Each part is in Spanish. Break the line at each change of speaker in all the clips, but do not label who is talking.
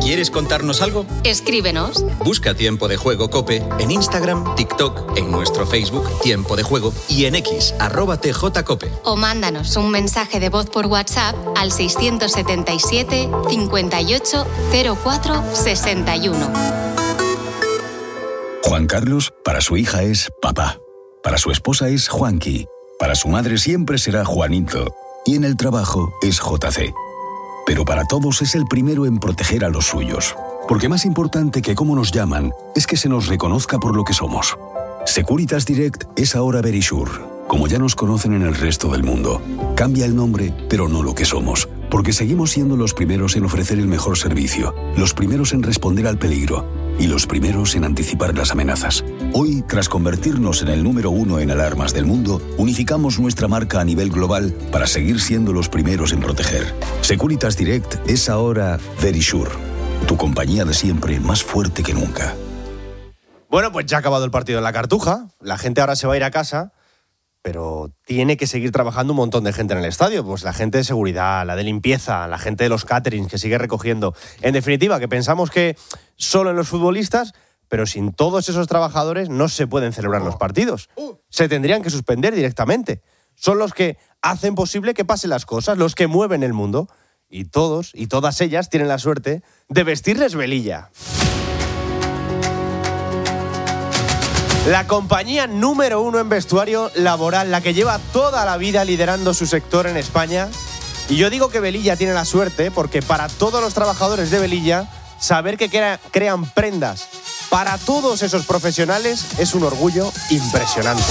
¿Quieres contarnos algo?
Escríbenos.
Busca Tiempo de Juego COPE en Instagram, TikTok, en nuestro Facebook Tiempo de Juego y en X, @TJCope.
O mándanos un mensaje de voz por WhatsApp al 677 58 04 61.
Juan Carlos, para su hija es papá. Para su esposa es Juanqui. Para su madre siempre será Juanito. Y en el trabajo es JC. Pero para todos es el primero en proteger a los suyos. Porque más importante que cómo nos llaman es que se nos reconozca por lo que somos. Securitas Direct es ahora Verisure, como ya nos conocen en el resto del mundo. Cambia el nombre, pero no lo que somos. Porque seguimos siendo los primeros en ofrecer el mejor servicio, los primeros en responder al peligro y los primeros en anticipar las amenazas. Hoy, tras convertirnos en el número 1 en alarmas del mundo, unificamos nuestra marca a nivel global para seguir siendo los primeros en proteger. Securitas Direct es ahora Verisure, tu compañía de siempre más fuerte que nunca.
Bueno, pues ya ha acabado el partido en la Cartuja. La gente ahora se va a ir a casa, pero tiene que seguir trabajando un montón de gente en el estadio. Pues la gente de seguridad, la de limpieza, la gente de los caterings que sigue recogiendo. En definitiva, que pensamos que solo en los futbolistas, pero sin todos esos trabajadores no se pueden celebrar los partidos. Se tendrían que suspender directamente. Son los que hacen posible que pasen las cosas, los que mueven el mundo. Y todos y todas ellas tienen la suerte de vestirles velilla. La compañía número 1 en vestuario laboral, la que lleva toda la vida liderando su sector en España. Y yo digo que Velilla tiene la suerte porque para todos los trabajadores de Velilla, saber que crean prendas para todos esos profesionales es un orgullo impresionante.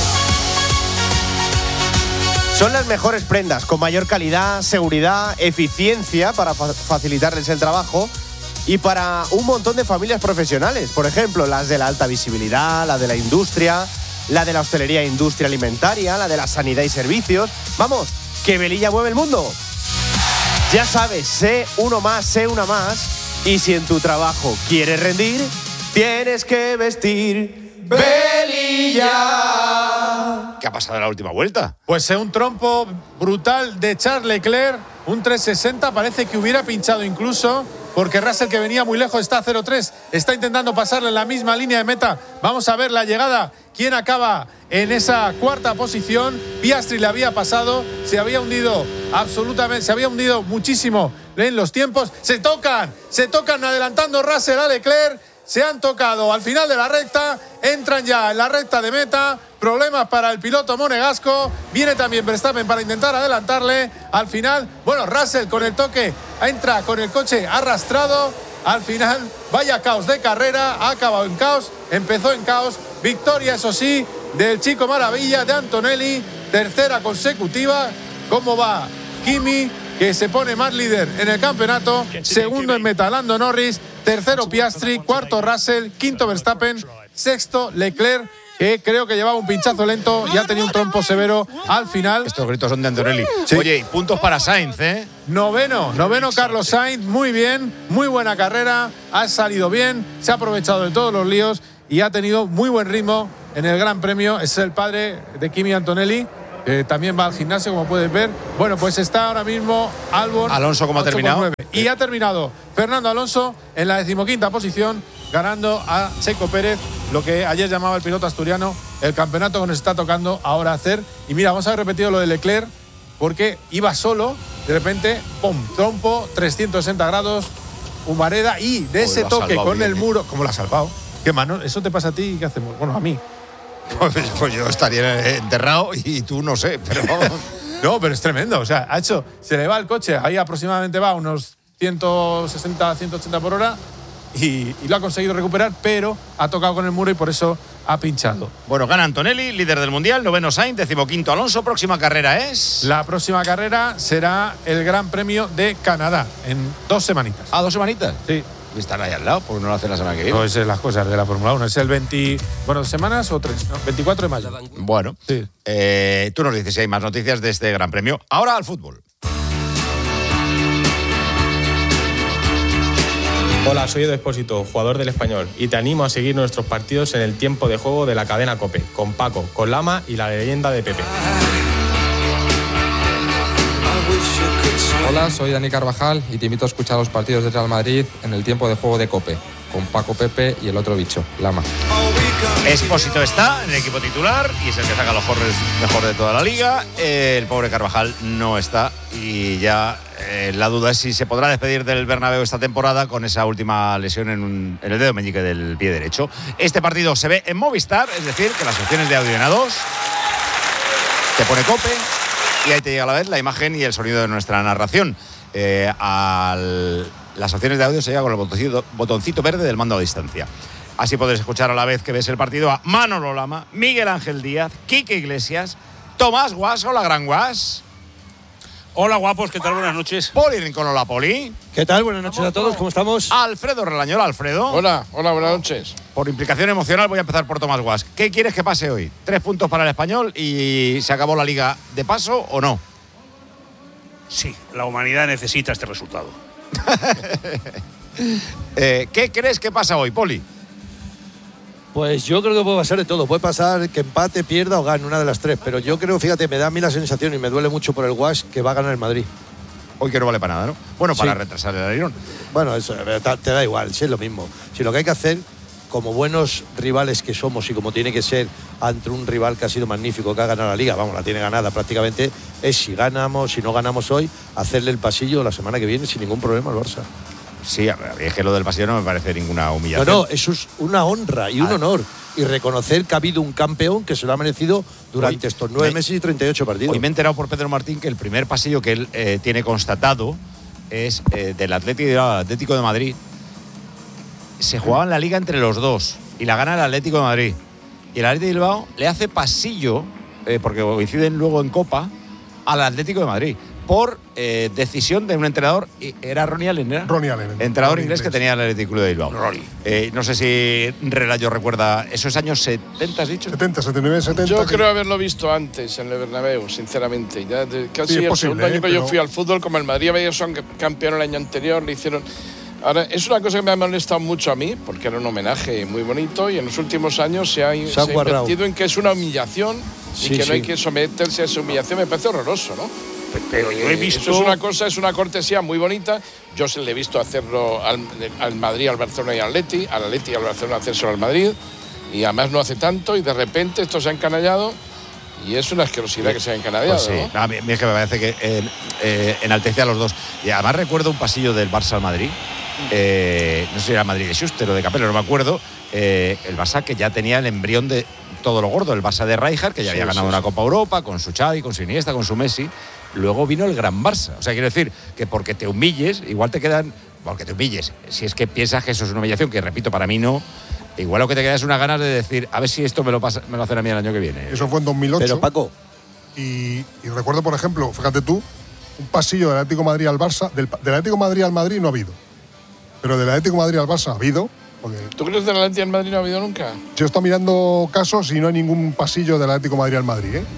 Son las mejores prendas, con mayor calidad, seguridad, eficiencia para facilitarles el trabajo. Y para un montón de familias profesionales, por ejemplo, las de la alta visibilidad, la de la industria, la de la hostelería e industria alimentaria, la de la sanidad y servicios. Vamos, que Velilla mueve el mundo. Ya sabes, sé uno más, sé una más. Y si en tu trabajo quieres rendir, tienes que vestir Velilla.
¿Qué ha pasado en la última vuelta?
Pues un trompo brutal de Charles Leclerc, un 360, parece que hubiera pinchado incluso, porque Russell, que venía muy lejos, está a 0-3, está intentando pasarle en la misma línea de meta. Vamos a ver la llegada, quién acaba en esa cuarta posición. Piastri le había pasado, se había hundido absolutamente, se había hundido muchísimo en los tiempos. Se tocan adelantando Russell a Leclerc. Se han tocado al final de la recta, entran ya en la recta de meta, problemas para el piloto monegasco, viene también Verstappen para intentar adelantarle, al final, bueno, Russell con el toque, entra con el coche arrastrado, al final, vaya caos de carrera, ha acabado en caos, empezó en caos, victoria, eso sí, del chico maravilla, de Antonelli, tercera consecutiva. ¿Cómo va Kimi, que se pone más líder en el campeonato? Segundo en meta Lando Norris, tercero Piastri, cuarto Russell, quinto Verstappen, sexto Leclerc, que creo que llevaba un pinchazo lento y ha tenido un trompo severo al final.
Estos gritos son de Antonelli. Sí. Oye, puntos para Sainz, ¿eh?
Noveno Carlos Sainz, muy bien, muy buena carrera, ha salido bien, se ha aprovechado de todos los líos y ha tenido muy buen ritmo en el Gran Premio. Es el padre de Kimi Antonelli, que también va al gimnasio, como puedes ver. Bueno, pues está ahora mismo Albon.
Alonso, ¿cómo ha terminado?
Y ha terminado Fernando Alonso en la 15ª posición, ganando a Checo Pérez, lo que ayer llamaba el piloto asturiano el campeonato que nos está tocando ahora hacer. Y mira, vamos a haber repetido lo de Leclerc, porque iba solo, de repente, ¡pum!, trompo, 360 grados, humareda, y de ese toque con el muro. ¿Cómo lo has salvado? ¿Qué mano? ¿Eso te pasa a ti y qué hacemos? Bueno, a mí.
Pues yo estaría enterrado y tú no sé, pero vamos.
No, pero es tremendo. O sea, se le va el coche, ahí aproximadamente va a unos 160, 180 por hora y lo ha conseguido recuperar, pero ha tocado con el muro y por eso ha pinchado.
Bueno, gana Antonelli, líder del Mundial, noveno Sainz, 15º Alonso. Próxima carrera es...
La próxima carrera será el Gran Premio de Canadá, en 2 semanitas.
¿Ah, 2 semanitas?
Sí.
Están ahí al lado, porque no lo hacen la semana que viene.
No, esas son las cosas de la Fórmula 1. Es el 2 semanas o 3, ¿no? 24 de mayo.
Bueno,
sí.
Tú nos dices si hay más noticias de este Gran Premio. Ahora al fútbol.
Hola, soy Edu Expósito, jugador del Español, y te animo a seguir nuestros partidos en el tiempo de juego de la cadena COPE, con Paco, con Lama y la leyenda de Pepe.
Hola, soy Dani Carvajal y te invito a escuchar los partidos de Real Madrid en el tiempo de juego de COPE, con Paco Pepe y el otro bicho, Lama.
Espósito está en el equipo titular y es el que saca los corners mejor de toda la liga. El pobre Carvajal no está y ya la duda es si se podrá despedir del Bernabéu esta temporada con esa última lesión en el dedo meñique del pie derecho. Este partido se ve en Movistar, es decir, que las opciones de audio en A2 te pone COPE y ahí te llega a la vez la imagen y el sonido de nuestra narración. Las opciones de audio se llega con el botoncito verde del mando a distancia. Así podrás escuchar a la vez que ves el partido a Manolo Lama, Miguel Ángel Díaz, Quique Iglesias, Tomás Guas, hola Gran Guas.
Hola guapos, ¿qué tal? Buenas noches.
Poli Rincón, hola Poli.
¿Qué tal? Buenas noches a todos, ¿cómo estamos?
Alfredo Relañola, Alfredo.
Hola, buenas noches.
Por implicación emocional voy a empezar por Tomás Guas. ¿Qué quieres que pase hoy? 3 puntos para el Español y ¿se acabó la liga de paso o no?
Sí, la humanidad necesita este resultado.
¿Qué crees que pasa hoy, Poli?
Pues yo creo que puede pasar de todo. Puede pasar que empate, pierda o gane, una de las tres. Pero yo creo, fíjate, me da a mí la sensación y me duele mucho por el Guas que va a ganar el Madrid.
Hoy que no vale para nada, ¿no? Bueno, para
Sí.
retrasar el alerón.
Bueno, eso te da igual, si es lo mismo. Si lo que hay que hacer, como buenos rivales que somos y como tiene que ser ante un rival que ha sido magnífico, que ha ganado la Liga, vamos, la tiene ganada prácticamente, es si ganamos, si no ganamos hoy, hacerle el pasillo la semana que viene sin ningún problema al Barça.
Sí, es que lo del pasillo no me parece ninguna humillación.
No, eso es una honra y un honor. Y reconocer que ha habido un campeón que se lo ha merecido durante estos 9 meses y 38 partidos.
Hoy me he enterado por Pedro Martín que el primer pasillo que él tiene constatado es del Atlético de Madrid. Se jugaba en la Liga entre los dos y la gana el Atlético de Madrid. Y el Atlético de Bilbao le hace pasillo, porque coinciden luego en Copa, al Atlético de Madrid. Por decisión de un entrenador, era Ronnie Allen, ¿era?
Ronnie Allen.
Entrenador inglés que tenía el Atlético de Bilbao.
Ronnie.
No sé si Relayo recuerda esos años 70, ¿has dicho?
70, 79, 70.
Yo creo haberlo visto antes en el Bernabéu, sinceramente. Ya casi
Sí, es
el
posible,
segundo año que yo
pero-
fui al fútbol, como el Madrid había sido campeón el año anterior, le hicieron... Ahora, es una cosa que me ha molestado mucho a mí, porque era un homenaje muy bonito y en los últimos años se ha
guardado.
invertido en que es una humillación y
Sí,
que no
sí.
hay que someterse a esa humillación. Me parece horroroso, ¿no?
Pero yo he visto...
Eso es una cortesía muy bonita. Yo se le he visto hacerlo al Madrid, al Barcelona y al Atleti y al Barcelona hacérselo al Madrid. Y además no hace tanto y de repente esto se ha encanallado y es una asquerosidad que se ha encanallado.
Pues sí,
¿no?
a mí es que me parece que enaltece a los dos. Y además recuerdo un pasillo del Barça al Madrid. No sé si era Madrid de Schuster o de Capello, no me acuerdo. El Barça que ya tenía el embrión de todo lo gordo, el Barça de Rijkaard, que ya había ganado una Copa Europa con su Xavi, con su Iniesta, con su Messi. Luego vino el gran Barça. O sea, quiero decir que porque te humilles, igual te quedan... Porque te humilles. Si es que piensas que eso es una humillación, que repito, para mí no, igual lo que te queda es unas ganas de decir, a ver si esto me lo hacen a mí el año que viene.
Eso fue en 2008.
Pero Paco,
Y recuerdo, por ejemplo, fíjate tú, un pasillo del Atlético de Madrid al Barça. Del Atlético de Madrid al Madrid no ha habido. Pero del Atlético de Madrid al Barça ha habido. Porque
¿Tú crees que del Atlético en Madrid no ha habido nunca?
yo estoy mirando casos y no hay ningún pasillo del Atlético de Madrid al Madrid, ¿eh?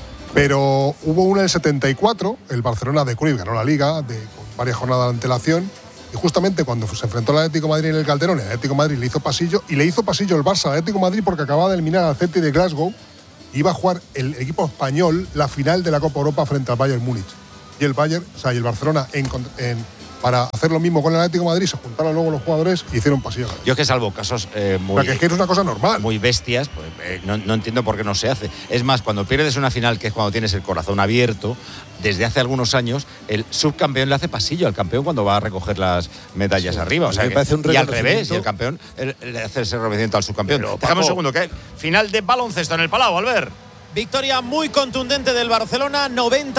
Pero hubo uno en el 74, el Barcelona de Cruyff ganó la Liga con varias jornadas de antelación. Y justamente cuando se enfrentó al Atlético de Madrid en el Calderón, el Atlético de Madrid le hizo pasillo. Y le hizo pasillo el Barça al Atlético de Madrid porque acababa de eliminar al Celtic de Glasgow. Iba a jugar el equipo español la final de la Copa Europa frente al Bayern Múnich. Y el Barcelona, para hacer lo mismo con el Atlético de Madrid, se juntaron luego los jugadores y hicieron pasillo.
Yo es que salvo casos muy...
Porque es que es una cosa normal.
Muy bestias, pues, no entiendo por qué no se hace. Es más, cuando pierdes una final, que es cuando tienes el corazón abierto, desde hace algunos años, el subcampeón le hace pasillo al campeón cuando va a recoger las medallas arriba. O sea,
me parece un
y al
reconocimiento.
revés, y el campeón le hace ese reconocimiento al subcampeón.
Pero,
Déjame un
Paco,
segundo, ¿qué? Final de baloncesto en el Palau, Albert.
Victoria muy contundente del Barcelona,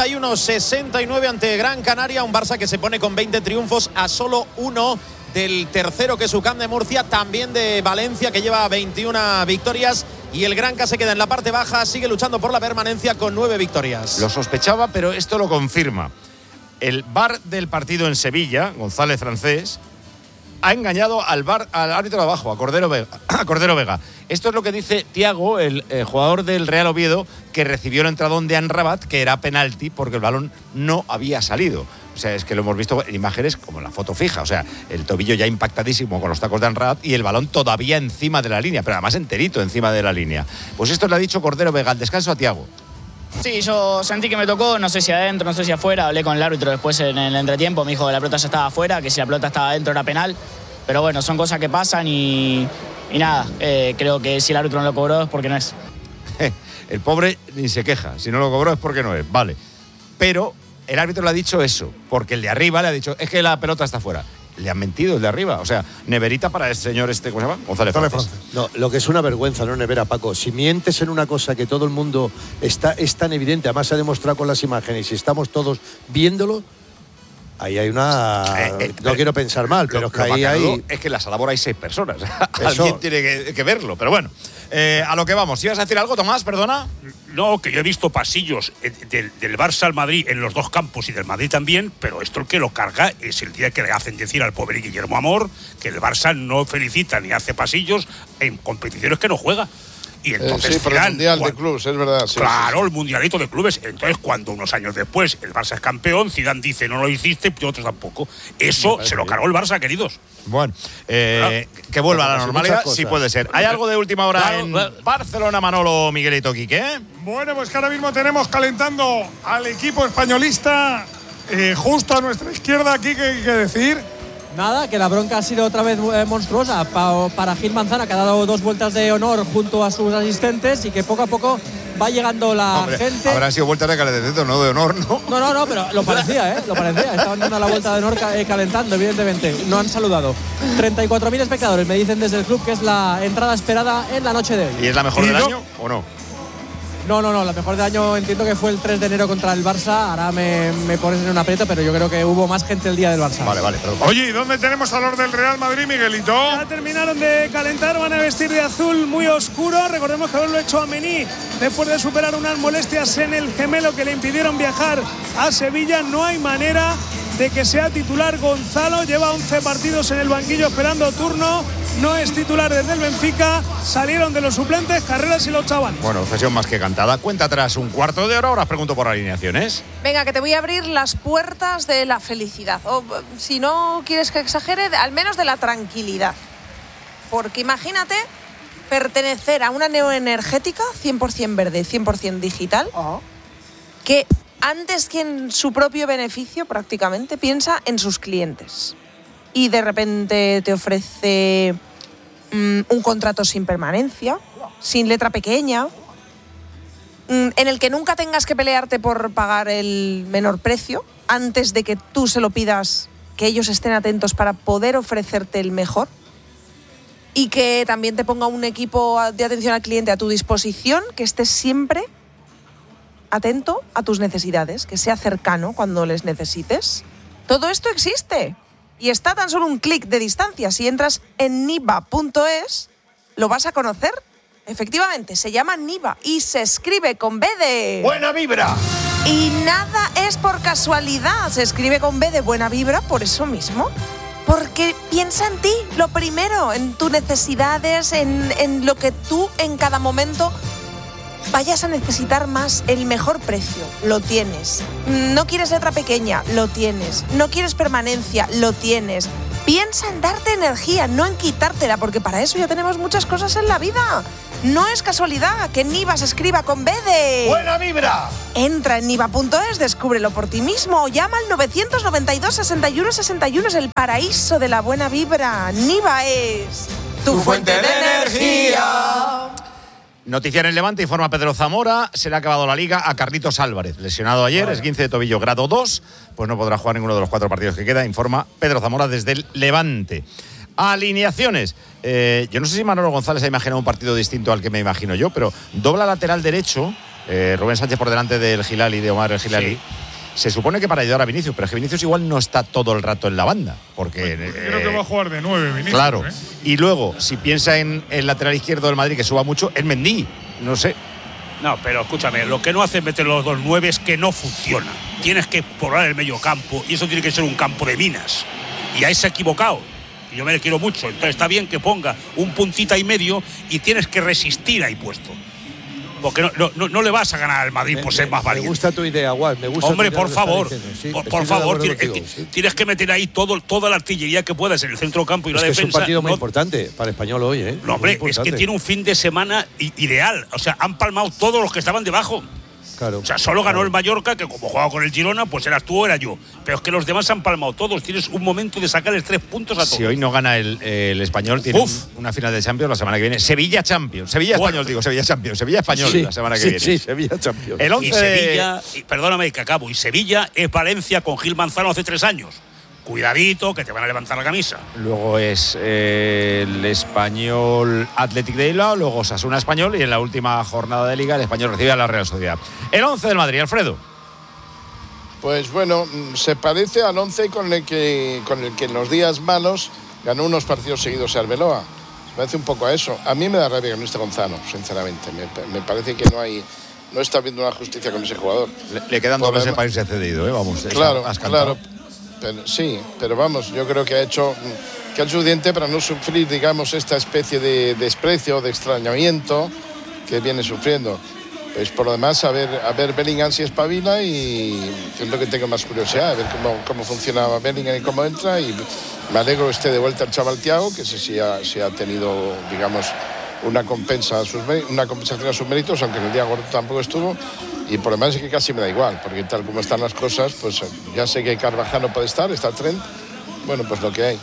91-69 ante Gran Canaria, un Barça que se pone con 20 triunfos a solo uno del tercero, que es UCAM de Murcia, también de Valencia, que lleva 21 victorias, y el Granca se queda en la parte baja, sigue luchando por la permanencia con 9 victorias.
Lo sospechaba, pero esto lo confirma. El VAR del partido en Sevilla, González Francés, ha engañado al árbitro de abajo, a Cordero Vega. Esto es lo que dice Thiago, el jugador del Real Oviedo, que recibió el entradón de Amrabat, que era penalti porque el balón no había salido. O sea, es que lo hemos visto en imágenes como en la foto fija. O sea, el tobillo ya impactadísimo con los tacos de Amrabat y el balón todavía encima de la línea, pero además enterito encima de la línea. Pues esto le ha dicho Cordero Vega al descanso a Thiago.
Sí, yo sentí que me tocó, no sé si adentro, no sé si afuera, hablé con el árbitro después en el entretiempo, me dijo que la pelota ya estaba afuera, que si la pelota estaba adentro era penal, pero bueno, son cosas que pasan y nada, creo que si el árbitro no lo cobró es porque no es.
El pobre ni se queja, si no lo cobró es porque no es, vale. Pero el árbitro le ha dicho eso, porque el de arriba le ha dicho, es que la pelota está fuera. Le han mentido el de arriba, o sea, neverita para el señor ¿cómo se llama? González Frances.
No, lo que es una vergüenza, no nevera, Paco. Si mientes en una cosa que todo el mundo es tan evidente, además se ha demostrado con las imágenes y estamos todos viéndolo, ahí hay una... no quiero pensar mal, pero es que ahí hay...
Es que en la Salabora hay 6 personas. Alguien tiene que verlo, pero bueno. A lo que vamos. ¿Ibas a decir algo, Tomás? Perdona.
No, que yo he visto pasillos del Barça al Madrid en los dos campos y del Madrid también, pero esto el que lo carga es el día que le hacen decir al pobre Guillermo Amor que el Barça no felicita ni hace pasillos en competiciones que no juega. Y entonces
sí, pero el Mundial de Clubes, es verdad. Sí,
claro,
sí.
El Mundialito de Clubes. Entonces, cuando unos años después el Barça es campeón, Zidane dice, no lo hiciste, y otros tampoco. Eso se lo cargó el Barça, queridos.
Bueno, que vuelva a la normalidad, sí puede ser. ¿Hay algo de última hora en Barcelona, Manolo, Miguelito, Quique?
Bueno, pues que ahora mismo tenemos calentando al equipo españolista justo a nuestra izquierda. Aquí, ¿qué hay que decir?
Nada, que la bronca ha sido otra vez monstruosa para Gil Manzana, que ha dado 2 vueltas de honor junto a sus asistentes y que poco a poco va llegando la gente.
Habrán sido vueltas de calentamiento, no de honor, ¿no?
No, pero lo parecía, lo parecía. Estaban dando la vuelta de honor calentando, evidentemente. No han saludado. 34.000 espectadores, me dicen desde el club que es la entrada esperada en la noche de hoy.
¿Y es la mejor del año o no?
No, la mejor del año entiendo que fue el 3 de enero contra el Barça. Ahora me pones en un aprieto, pero yo creo que hubo más gente el día del Barça.
Vale, perdón.
Oye, ¿y dónde tenemos a los del Real Madrid, Miguelito?
Ya terminaron de calentar, van a vestir de azul muy oscuro. Recordemos que haberlo hecho Amení después de superar unas molestias en el gemelo que le impidieron viajar a Sevilla. No hay manera de que sea titular Gonzalo. Lleva 11 partidos en el banquillo esperando turno. No es titular desde el Benfica. Salieron de los suplentes, Carreras y los chavales.
Bueno, sesión más que cantada. Cuenta atrás un cuarto de hora. Ahora os pregunto por alineaciones.
Venga, que te voy a abrir las puertas de la felicidad. O si no quieres que exagere, al menos de la tranquilidad. Porque imagínate pertenecer a una neoenergética 100% verde, 100% digital, que antes que en su propio beneficio prácticamente piensa en sus clientes. Y de repente te ofrece un contrato sin permanencia, sin letra pequeña, en el que nunca tengas que pelearte por pagar el menor precio antes de que tú se lo pidas, que ellos estén atentos para poder ofrecerte el mejor, y que también te ponga un equipo de atención al cliente a tu disposición, que estés siempre atento a tus necesidades, que sea cercano cuando les necesites. Todo esto existe y está tan solo un clic de distancia. Si entras en niva.es, lo vas a conocer. Efectivamente, se llama Niva y se escribe con B de...
¡Buena vibra!
Y nada es por casualidad. Se escribe con B de buena vibra por eso mismo. Porque piensa en ti, lo primero, en tus necesidades, en lo que tú en cada momento vayas a necesitar más. El mejor precio, lo tienes. No quieres letra pequeña, lo tienes. No quieres permanencia, lo tienes. Piensa en darte energía, no en quitártela, porque para eso ya tenemos muchas cosas en la vida. No es casualidad que Niva se escriba con B de...
¡Buena vibra!
Entra en niva.es, descúbrelo por ti mismo o llama al 992 61 61. Es el paraíso de la buena vibra. Niva es tu fuente de energía.
Noticia en el Levante, informa Pedro Zamora, se le ha acabado la liga a Carlitos Álvarez, lesionado ayer, esguince de tobillo grado 2, pues no podrá jugar ninguno de los 4 partidos que queda, informa Pedro Zamora desde el Levante. Alineaciones. Yo no sé si Manolo González ha imaginado un partido distinto al que me imagino yo, pero dobla lateral derecho, Rubén Sánchez por delante del Gilali, de Omar el Gilali. Sí. Se supone que para ayudar a Vinicius, pero es que Vinicius igual no está todo el rato en la banda. Porque
creo que va a jugar de 9 Vinicius.
Claro. Y luego, si piensa en el lateral izquierdo del Madrid, que suba mucho, el Mendy. No sé.
No, pero escúchame, lo que no hace meter los 2 9 es que no funciona. Tienes que poblar el medio campo y eso tiene que ser un campo de minas. Y ahí se ha equivocado. Y yo me le quiero mucho. Entonces está bien que ponga un puntita y medio y tienes que resistir ahí puesto. Porque no le vas a ganar al Madrid por ser más valiente.
Me gusta tu idea, Guas.
Hombre, por favor, por favor, tienes que meter ahí toda la artillería que puedas en el centro campo y la defensa.
Es un partido muy importante para el Español hoy,
No, hombre, es que tiene un fin de semana ideal. O sea, han palmado todos los que estaban debajo.
Claro.
O sea, solo ganó el Mallorca, que como jugaba con el Girona, pues eras tú o era yo. Pero es que los demás han palmado todos. Tienes un momento de sacarles 3 puntos a todos.
Si hoy no gana el Español, tiene una final de Champions la semana que viene. Sevilla Champions. Sevilla Español, digo, Sevilla Champions. Sevilla Español la semana que viene.
Sí, Sevilla Champions.
El 11
y Sevilla, perdóname que acabo, y Sevilla es Valencia con Gil Manzano hace 3 años. Cuidadito, que te van a levantar la camisa.
Luego es el Español Athletic de Bilbao, luego Osasuna Español y en la última jornada de Liga el Español recibe a la Real Sociedad. El 11 del Madrid, Alfredo.
Pues bueno, se parece al 11 con el que en los días malos ganó unos partidos seguidos a Arbeloa. Parece un poco a eso. A mí me da rabia que no esté Gonzalo, sinceramente. Me parece que no está habiendo una justicia con ese jugador.
Le quedan 2 meses para irse cedido, vamos.
Claro. Pero vamos, yo creo que ha hecho suficiente para no sufrir, digamos, esta especie de desprecio, de extrañamiento que viene sufriendo. Pues por lo demás, a ver Bellingham si espabila, y es lo que tengo más curiosidad, a ver cómo funciona Bellingham y cómo entra, y me alegro que esté de vuelta el chaval Thiago, que sé si ha tenido, digamos, una compensación a sus méritos, aunque en el día gordo tampoco estuvo. Y por lo demás es que casi me da igual, porque tal como están las cosas, pues ya sé que Carvajal no puede estar, está Trent, bueno, pues lo que hay.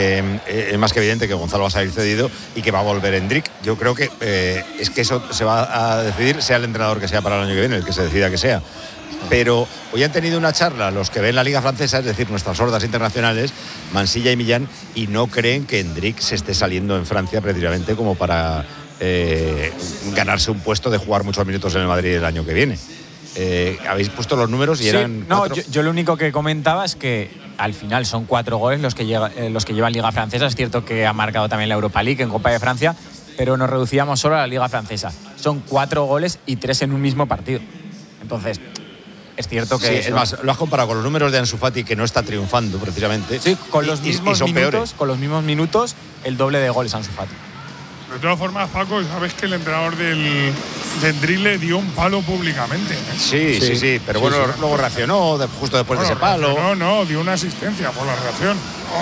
Es más que evidente que Gonzalo va a salir cedido y que va a volver Endrick. Yo creo que es que eso se va a decidir, sea el entrenador que sea para el año que viene, el que se decida que sea. Pero hoy han tenido una charla los que ven la Liga Francesa, es decir, nuestras hordas internacionales, Mansilla y Millán, y no creen que Endrick se esté saliendo en Francia precisamente como para ganarse un puesto de jugar muchos minutos en el Madrid el año que viene. Habéis puesto los números y eran 4.
Yo lo único que comentaba es que al final son 4 goles los que llevan Liga Francesa. Es cierto que ha marcado también la Europa League en Copa de Francia, pero nos reducíamos solo a la Liga Francesa. Son 4 goles y 3 en un mismo partido. Entonces, es cierto que...
Sí, es más, lo has comparado con los números de Ansu Fati, que no está triunfando precisamente.
Sí, con los mismos
son
minutos,
peores.
Con los mismos minutos, el doble de goles Ansu Fati.
De todas formas, Paco, sabes que el entrenador del Endrick le dio un palo públicamente.
Sí, pero bueno, luego reaccionó justo después de ese palo.
No, dio una asistencia por la reacción.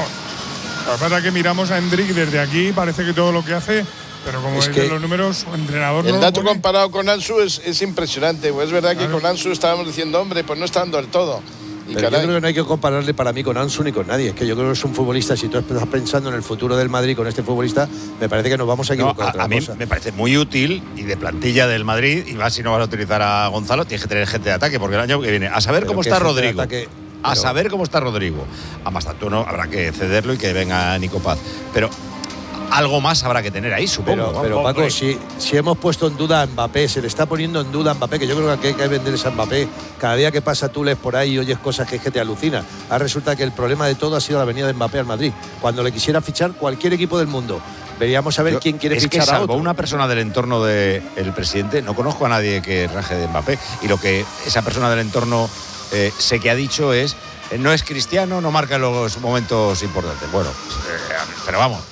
La verdad es que miramos a Endrick desde aquí, parece que todo lo que hace, pero como es de los números, su entrenador no
el
lo
dato
pone.
comparado con Ansu es impresionante. Pues es verdad que con Ansu estábamos diciendo, hombre, pues no está dando del todo.
Pero yo creo que no hay que compararle para mí con Ansu ni con nadie. Es que yo creo que es un futbolista, si tú estás pensando en el futuro del Madrid con este futbolista, me parece que nos vamos a equivocar.
A mí me parece muy útil y de plantilla del Madrid, y más si no vas a utilizar a Gonzalo, tienes que tener gente de ataque, porque el año que viene, a saber cómo está Rodrigo. A saber cómo está Rodrigo. Además, tanto no habrá que cederlo y que venga Nico Paz. Pero algo más habrá que tener ahí, supongo.
Pero Paco, si hemos puesto en duda a Mbappé, se le está poniendo en duda a Mbappé, que yo creo que hay que venderles a Mbappé. Cada día que pasa tú lees por ahí y oyes cosas que es que te alucina. Ahora resulta que el problema de todo ha sido la venida de Mbappé al Madrid. Cuando le quisiera fichar cualquier equipo del mundo, veríamos a ver quién quiere fichar
a otro.
salvo
una persona del entorno del presidente, no conozco a nadie que raje de Mbappé. Y lo que esa persona del entorno sé que ha dicho es: no es cristiano, no marca los momentos importantes. Bueno, pero vamos,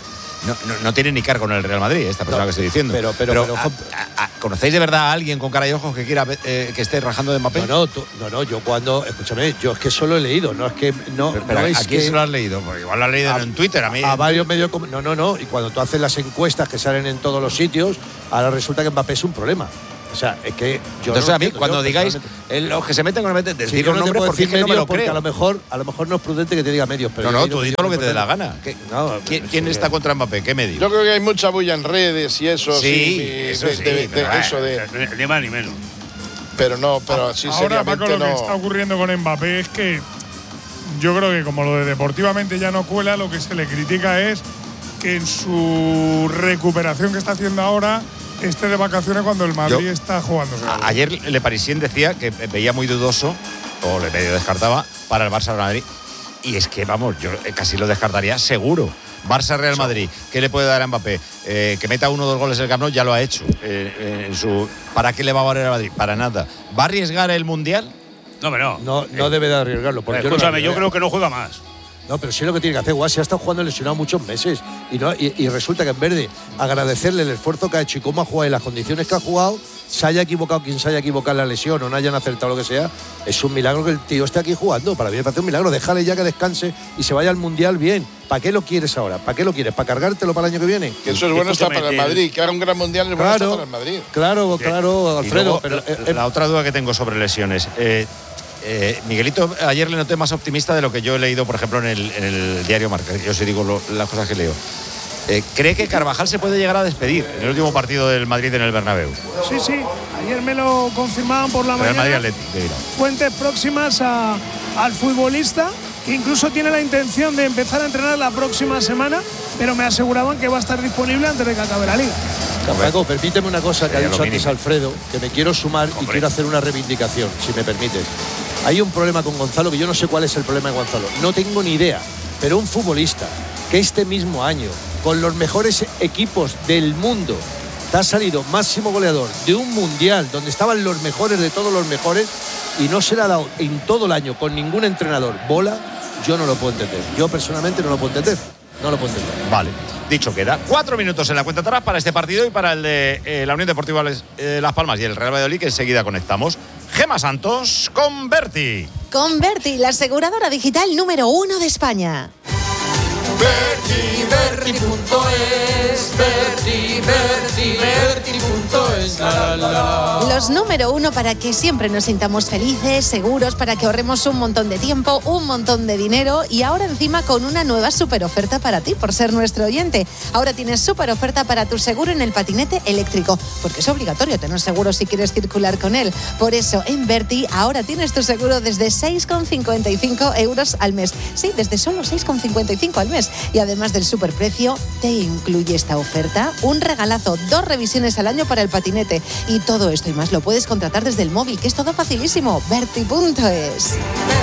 no tiene ni cargo en el Real Madrid, esta persona que estoy diciendo. Pero ¿conocéis de verdad a alguien con cara y ojos que quiera que esté rajando de Mbappé?
No, yo escúchame, yo es que solo he leído, no es que
pero
es
¿a quién
que,
se lo has leído? Porque igual lo has leído en Twitter, a mí.
A varios medios. No, y cuando tú haces las encuestas que salen en todos los sitios, ahora resulta que Mbappé es un problema. O sea, es que yo
entonces a mí cuando digáis los que se meten con el meten, decir los nombres porque no me lo creo.
A lo mejor no es prudente que te diga medios, pero
no, tú dices lo que te dé la gana. ¿Quién está contra Mbappé? ¿Qué medio?
Yo creo que hay mucha bulla en redes y eso.
Eso
ni más ni menos.
Pero sí,
ahora, Paco, lo que está ocurriendo con Mbappé es que yo creo que como lo de deportivamente ya no cuela, lo que se le critica es que en su recuperación que está haciendo ahora esté de vacaciones cuando el Madrid está jugando.
Ayer Le Parisien decía que veía muy dudoso, o le medio descartaba, para el Barça-Real Madrid. Y es que, vamos, yo casi lo descartaría seguro. Barça-Real Madrid, ¿qué le puede dar a Mbappé? Que meta 1 o 2 goles en el Camp Nou, ya lo ha hecho. ¿Para qué le va a valer a Madrid? Para nada. ¿Va a arriesgar el Mundial?
No.
No debe de arriesgarlo.
Escúchame, yo creo que no juega más.
No, pero sí es lo que tiene que hacer. Guasi ha estado jugando lesionado muchos meses y resulta que en vez de agradecerle el esfuerzo que ha hecho y cómo ha jugado y las condiciones que ha jugado, se haya equivocado quien se haya equivocado en la lesión o no hayan acertado lo que sea, es un milagro que el tío esté aquí jugando. Para mí me parece un milagro. Déjale ya que descanse y se vaya al Mundial bien. ¿Para qué lo quieres ahora? ¿Para qué lo quieres? ¿Para cargártelo para el año que viene?
Que eso es bueno está para el Madrid. Que haga un gran mundial es bueno está para el Madrid.
Claro, Alfredo.
Luego, la otra duda que tengo sobre lesiones. Miguelito, ayer le noté más optimista de lo que yo he leído, por ejemplo, en el diario Marca. Yo sí digo las cosas que leo. ¿Cree que Carvajal se puede llegar a despedir en el último partido del Madrid en el Bernabéu?
Sí. Ayer me lo confirmaban por la mañana.
Madrid Atleti,
fuentes próximas al futbolista, que incluso tiene la intención de empezar a entrenar la próxima semana, pero me aseguraban que va a estar disponible antes de que acabe la liga.
Paco, permíteme una cosa que ha dicho antes Alfredo, que me quiero sumar y quiero hacer una reivindicación, si me permites. Hay un problema con Gonzalo, que yo no sé cuál es el problema de Gonzalo. No tengo ni idea, pero un futbolista que este mismo año, con los mejores equipos del mundo, te ha salido máximo goleador de un mundial donde estaban los mejores de todos los mejores y no se le ha dado en todo el año con ningún entrenador bola, yo no lo puedo entender. Yo personalmente no lo puedo entender. No lo puedo entender.
Vale, dicho queda. 4 minutos en la cuenta atrás para este partido y para el de la Unión Deportiva Las Palmas y el Real Valladolid, que enseguida conectamos. Gemma Santos con Berti.
Con Berti, la aseguradora digital número 1 de España.
Berti.es, Berti.es,
Los número 1 para que siempre nos sintamos felices, seguros, para que ahorremos un montón de tiempo, un montón de dinero y ahora encima con una nueva super oferta para ti por ser nuestro oyente. Ahora tienes super oferta para tu seguro en el patinete eléctrico, porque es obligatorio tener seguro si quieres circular con él. Por eso en Berti ahora tienes tu seguro desde 6,55 euros al mes. Sí, desde solo 6,55 al mes. Y además del superprecio, te incluye esta oferta un regalazo, 2 revisiones al año para el patinete. Y todo esto y más lo puedes contratar desde el móvil, que es todo facilísimo. Berti.es.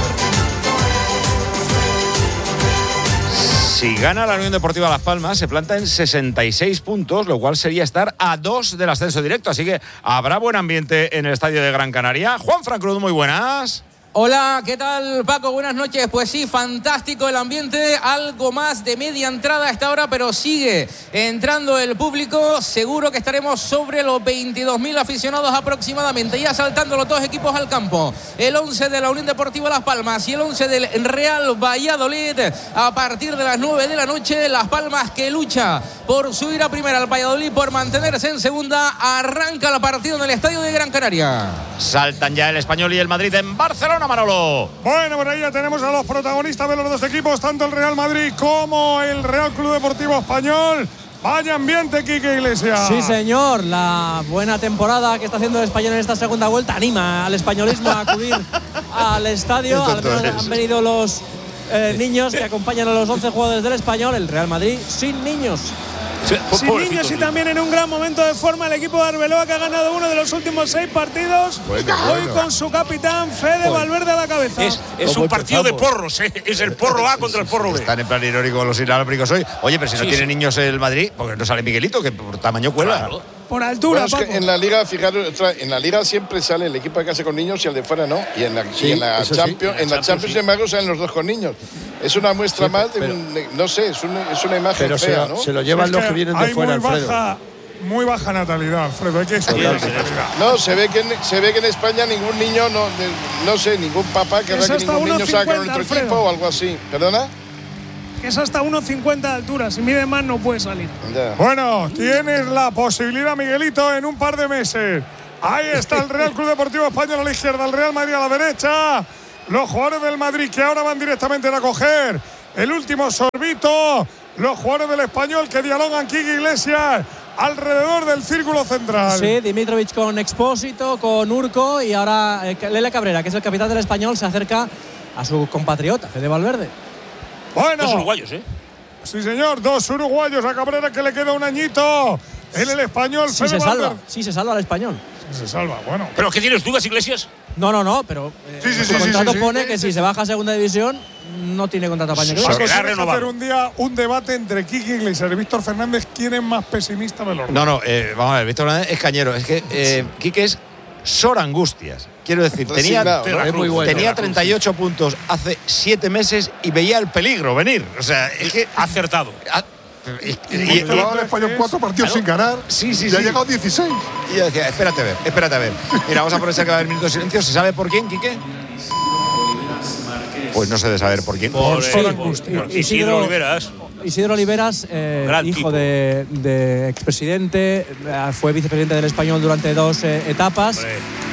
Si gana la Unión Deportiva Las Palmas, se planta en 66 puntos, lo cual sería estar a 2 del ascenso directo. Así que habrá buen ambiente en el estadio de Gran Canaria. Juanfran Cruz, muy buenas.
Hola, ¿qué tal, Paco? Buenas noches. Pues sí, fantástico el ambiente, algo más de media entrada a esta hora, pero sigue entrando el público. Seguro que estaremos sobre los 22.000 aficionados aproximadamente, ya saltando los dos equipos al campo. El 11 de la Unión Deportiva Las Palmas y el 11 del Real Valladolid. A partir de las 9 de la noche, Las Palmas, que lucha por subir a primera, al Valladolid por mantenerse en segunda. Arranca la partida en el estadio de Gran Canaria.
Saltan ya el Español y el Madrid en Barcelona. Manolo.
Bueno, por ahí ya tenemos a los protagonistas de los dos equipos, tanto el Real Madrid como el Real Club Deportivo Español. Vaya ambiente, Quique Iglesias.
Sí, señor. La buena temporada que está haciendo el Español en esta segunda vuelta anima al españolismo a acudir al estadio. Han venido los niños que acompañan a los 11 jugadores del Español. El Real Madrid sin niños.
Sin niños y también en un gran momento de forma el equipo de Arbeloa, que ha ganado uno de los últimos 6 partidos. Hoy con su capitán Fede Valverde a la cabeza.
Es un partido de porros, es el porro A contra el porro B.
Están en plan irónico los inalámbricos hoy. Oye, pero si no tiene niños el Madrid, porque no sale Miguelito, que por tamaño cuela. Claro.
Por altura,
bueno, es que en la Liga, fijaros, en la Liga siempre sale el equipo de casa con niños y el de fuera no. Y en la Champions, sin embargo, salen los dos con niños. Es una muestra más de no sé, es una imagen
pero
fea, ¿no?
Se lo llevan los que vienen de fuera, Alfredo.
Muy baja natalidad, Alfredo. Hay que
no, se ve que en España ningún niño, no sé, ningún papá querrá que ningún niño salga con otro equipo o algo así. ¿Perdona?
Que es hasta 1,50 de altura. Si mide más no puede salir.
Ya.
Bueno, tienes la posibilidad, Miguelito, en un par de meses. Ahí está el Real Club Deportivo Español a la izquierda, el Real Madrid a la derecha. Los jugadores del Madrid que ahora van directamente a coger el último sorbito. Los jugadores del Español que dialogan Quique Iglesias alrededor del círculo central.
Sí, Dimitrovic con Expósito, con Urco y ahora Lele Cabrera, que es el capitán del Español, se acerca a su compatriota, Fede Valverde.
Bueno,
2 uruguayos, ¿eh?
Sí, señor, 2 uruguayos a Cabrera, que le queda un añito en el Español.
Sí, se salva al Español.
Se salva, bueno.
¿Pero qué tienes dudas, Iglesias?
No, pero el contrato pone que si se baja a segunda división no tiene contrato para año que viene.
Vamos a hacer un día un debate entre Quique Iglesias y Víctor Fernández. ¿Quién es más pesimista de los dos?
No, vamos a ver, Víctor Fernández es cañero. Es que Quique es Sor Angustias. Quiero decir, tenía 38 puntos hace 7 meses y veía el peligro venir. O sea, es que
acertado.
Y llevaba el Español 4 partidos sin ganar.
Sí.
Ha llegado 16.
Y yo decía, espérate a ver. Mira, vamos a aprovechar que va a haber minutos de silencio. ¿Se sabe por quién, Quique? Pues no sé de saber por quién.
Por
Isidro
Oliveras.
Isidro Oliveras, hijo de expresidente, fue vicepresidente del Español durante 2 etapas.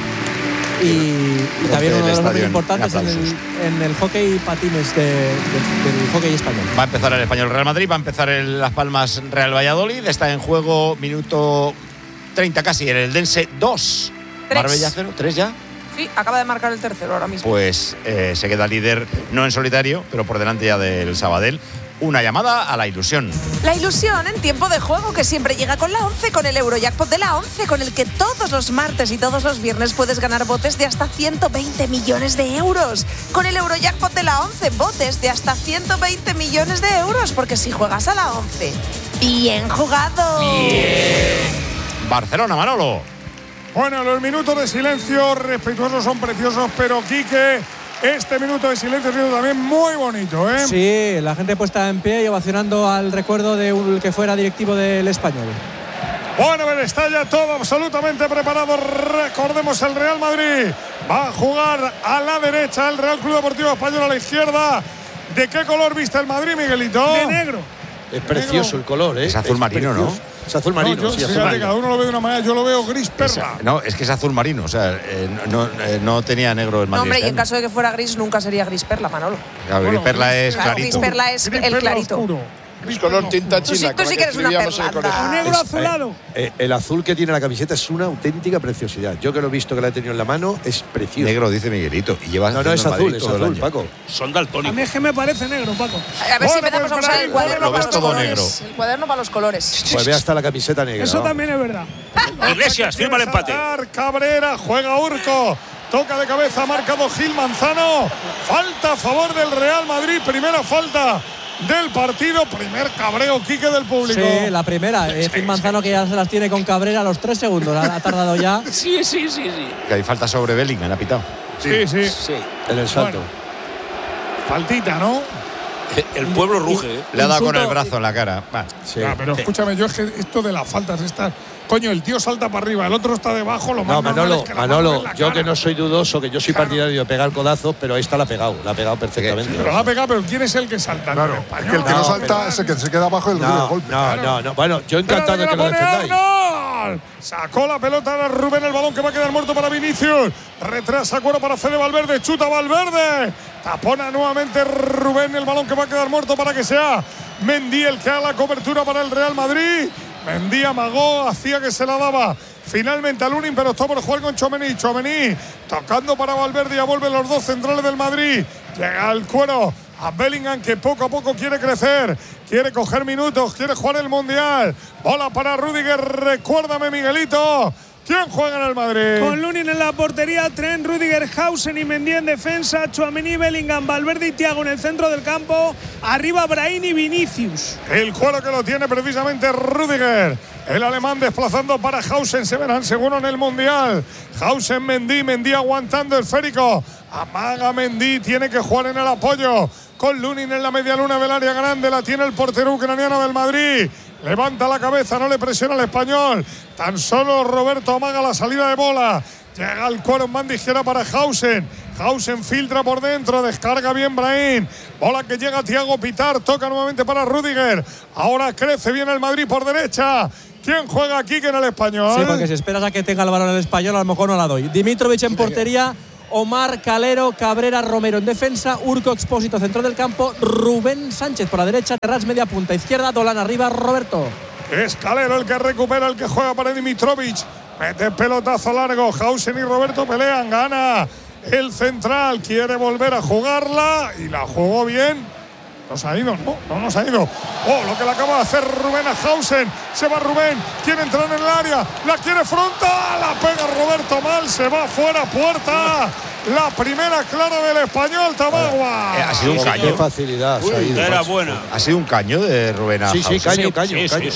Y también uno de los nombres importantes en el hockey patines del hockey español.
Va a empezar el Español Real Madrid, va a empezar el Las Palmas Real Valladolid. Está en juego minuto 30 casi, en el Dense 2. Marbella 0, 3 ya.
Sí, acaba de marcar el tercero ahora mismo.
Pues se queda líder, no en solitario, pero por delante ya del Sabadell. Una llamada a la ilusión.
La ilusión en tiempo de juego que siempre llega con la 11, con el Eurojackpot de la 11, con el que todos los martes y todos los viernes puedes ganar botes de hasta 120 millones de euros. Con el Eurojackpot de la 11, botes de hasta 120 millones de euros, porque si juegas a la 11, bien jugado.
Bien. Barcelona, Manolo.
Bueno, los minutos de silencio respetuosos son preciosos, pero Quique, este minuto de silencio ha sido también muy bonito, ¿eh?
Sí, la gente puesta en pie y ovacionando al recuerdo de un que fuera directivo del Español.
Bueno, está ya todo absolutamente preparado. Recordemos, el Real Madrid va a jugar a la derecha, el Real Club Deportivo Español a la izquierda. ¿De qué color viste el Madrid, Miguelito?
De negro.
Es precioso el color, ¿eh?
Es azul marino, ¿no?
Es azul marino.
No,
sí,
fíjate,
azul
cada uno lo ve de una manera, yo lo veo gris perla.
No, es que es azul marino, o sea, no tenía negro el Madrid.
No, hombre, y
este
en
año.
caso de que fuera gris, nunca sería gris perla, Manolo.
Claro, gris perla es
Claro,
clarito.
gris perla es el clarito.
Es color tinta china.
Tú sí que eres una perlata.
O negro azulado.
El azul que tiene la camiseta es una auténtica preciosidad. Yo que lo he visto, que la he tenido en la mano, es precioso.
Negro, dice Miguelito. Y lleva
no, es azul, Paco.
Son
A
daltónicos.
mí es que me parece negro, Paco.
A ver si empezamos a usar el cuaderno
lo
para
ves
los
todo
colores.
negro.
El cuaderno para los colores.
Pues ve hasta la camiseta negra.
Eso
¿no?
también es verdad.
Iglesias, firma el empate.
Cabrera, juega Urco. Toca de cabeza, ha marcado Gil Manzano. Falta a favor del Real Madrid. Primera falta del partido. Primer cabreo, Quique, del público.
Sí, la primera. Gil Manzano, que ya se las tiene con Cabrera a los 3 segundos. Ha tardado ya.
Sí.
Que hay falta sobre Bellingham, ha pitado.
Sí.
En el salto.
Bueno, faltita, ¿no?
El pueblo ruge.
Le ha dado con el brazo en la cara. Va.
Sí.
Pero escúchame, yo es que esto de las faltas estas. Coño, el tío salta para arriba, el otro está debajo, lo más
No,
normal es que la mano en
Manolo,
la
yo
cara.
que no soy dudoso, que yo soy partidario de pegar codazos, pero esta la ha pegado perfectamente.
Pero la ha pegado, pero ¿quién es el que salta?
Claro, es que el que no salta es el que se queda abajo del golpe.
No. Bueno, yo encantado de que lo defendáis.
Arnold. Sacó la pelota a Rubén, el balón que va a quedar muerto para Vinicius. Retrasa Cuero para Fede Valverde, chuta Valverde. Tapona nuevamente Rubén, el balón que va a quedar muerto para que sea Mendy el que haga la cobertura para el Real Madrid. Mendy amagó, hacía que se la daba finalmente a Lunin, pero está por jugar con Tchouaméni. Tchouaméni tocando para Valverde, ya vuelven los dos centrales del Madrid. Llega el Cuero a Bellingham, que poco a poco quiere crecer, quiere coger minutos, quiere jugar el Mundial. Bola para Rüdiger, recuérdame, Miguelito. ¿Quién juega en el Madrid?
Con Lunin en la portería, Trent, Rüdiger, Hausen y Mendy en defensa, Tchouaméni, Bellingham, Valverde y Thiago en el centro del campo. Arriba Brahim y Vinicius.
El Cuero que lo tiene precisamente Rüdiger. El alemán desplazando para Hausen. Se verán seguro en el Mundial. Hausen, Mendy aguantando el esférico. Amaga Mendy, tiene que jugar en el apoyo. Con Lunin en la media luna del área grande. La tiene el portero ucraniano del Madrid. Levanta la cabeza, no le presiona al español. Tan solo Roberto amaga la salida de bola. Llega el Cuero en banda izquierda para Hausen. Hausen filtra por dentro, descarga bien Brahim. Bola que llega Thiago Pitar, toca nuevamente para Rüdiger. Ahora crece bien el Madrid por derecha. ¿Quién juega aquí en el Español?
Sí, porque si esperas a que tenga el balón el Español, a lo mejor no la doy. Dimitrovic en portería, Omar, Calero, Cabrera, Romero en defensa, Urco, Expósito, centro del campo, Rubén Sánchez por la derecha, Terrats media punta izquierda, Dolan arriba, Roberto.
Es Calero el que recupera, el que juega para Dimitrovic. Mete pelotazo largo, Hausen y Roberto pelean, gana el central, quiere volver a jugarla y la jugó bien. Nos ha ido, no nos ha ido. Oh, lo que le acaba de hacer Rubén a Hausen. Se va Rubén, quiere entrar en el área, la quiere frontal, la pega Roberto mal, se va fuera, puerta. La primera clara del Español, Tamagua.
Ha sido un caño.
Qué facilidad se ha ido.
Era
macho.
buena.
Ha sido un caño de Rubén a
Sí,
Hausen.
caño.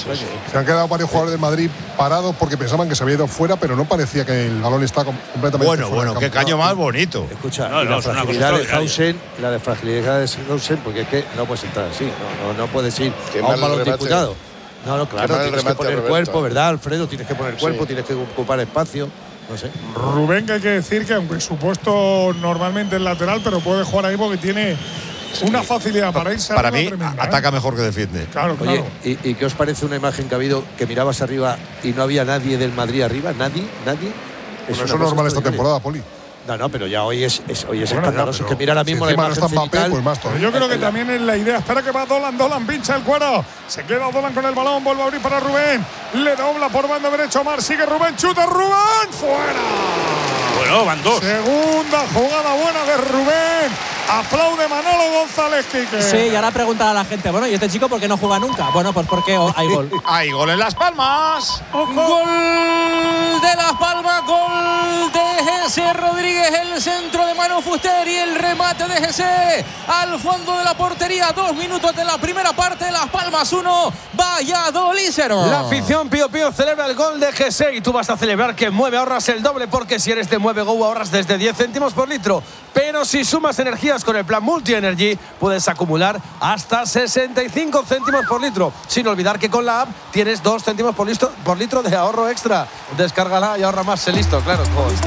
Se han quedado varios jugadores del Madrid parados porque pensaban que se había ido fuera, pero no parecía que el balón estaba completamente fuera.
Bueno, qué caño más bonito.
Escucha,
No,
la
es una
fragilidad
cosa
de
extraordinaria.
Hausen, la de fragilidad de Hausen, porque es que no puedes entrar así, no puedes ir
Qué
a
mal
un balón
remate.
disputado. No, claro,
mal
tienes que
remate,
poner
Roberto.
cuerpo, ¿verdad, Alfredo? Tienes que poner cuerpo,
Sí.
tienes que ocupar espacio. No sé.
Rubén, que hay que decir que aunque su puesto normalmente es lateral, pero puede jugar ahí porque tiene una facilidad para irse
para
arriba
mí
tremenda,
ataca mejor que defiende.
Claro, claro.
Oye, ¿y qué os parece una imagen que ha habido que mirabas arriba y no había nadie del Madrid arriba? ¿Nadie?
Eso es normal esta temporada, Poli.
No, pero ya hoy es escandaloso. Es que mira ahora mismo la imagen cenital.
Pues yo creo que también es la idea. Espera que va Dolan pincha el cuero. Se queda Dolan con el balón, vuelve a abrir para Rubén. Le dobla por banda derecha Omar, sigue Rubén, chuta Rubén, fuera.
Bueno, van dos.
Segunda jugada buena de Rubén. Aplaude Manolo González, Quique.
Sí, y ahora preguntar a la gente, bueno, ¿y este chico por qué no juega nunca? Bueno, pues porque hay gol.
Hay gol en Las Palmas.
Gol de Las Palmas, gol de Jesse Rodríguez, el centro de Manu Fuster y el remate de Jesse al fondo de la portería. 2 minutos de la primera parte, Las Palmas 1, Valladolid 0.
La afición Pío Pío celebra el gol de Jesse y tú vas a celebrar que en Mueve ahorras el doble, porque si eres de Mueve Go ahorras desde 10 céntimos por litro. Pero si sumas energías con el plan Multi Energy puedes acumular hasta 65 céntimos por litro. Sin olvidar que con la app tienes 2 céntimos por litro de ahorro extra. Descárgala y ahorra más. Sé listo, claro. Listo.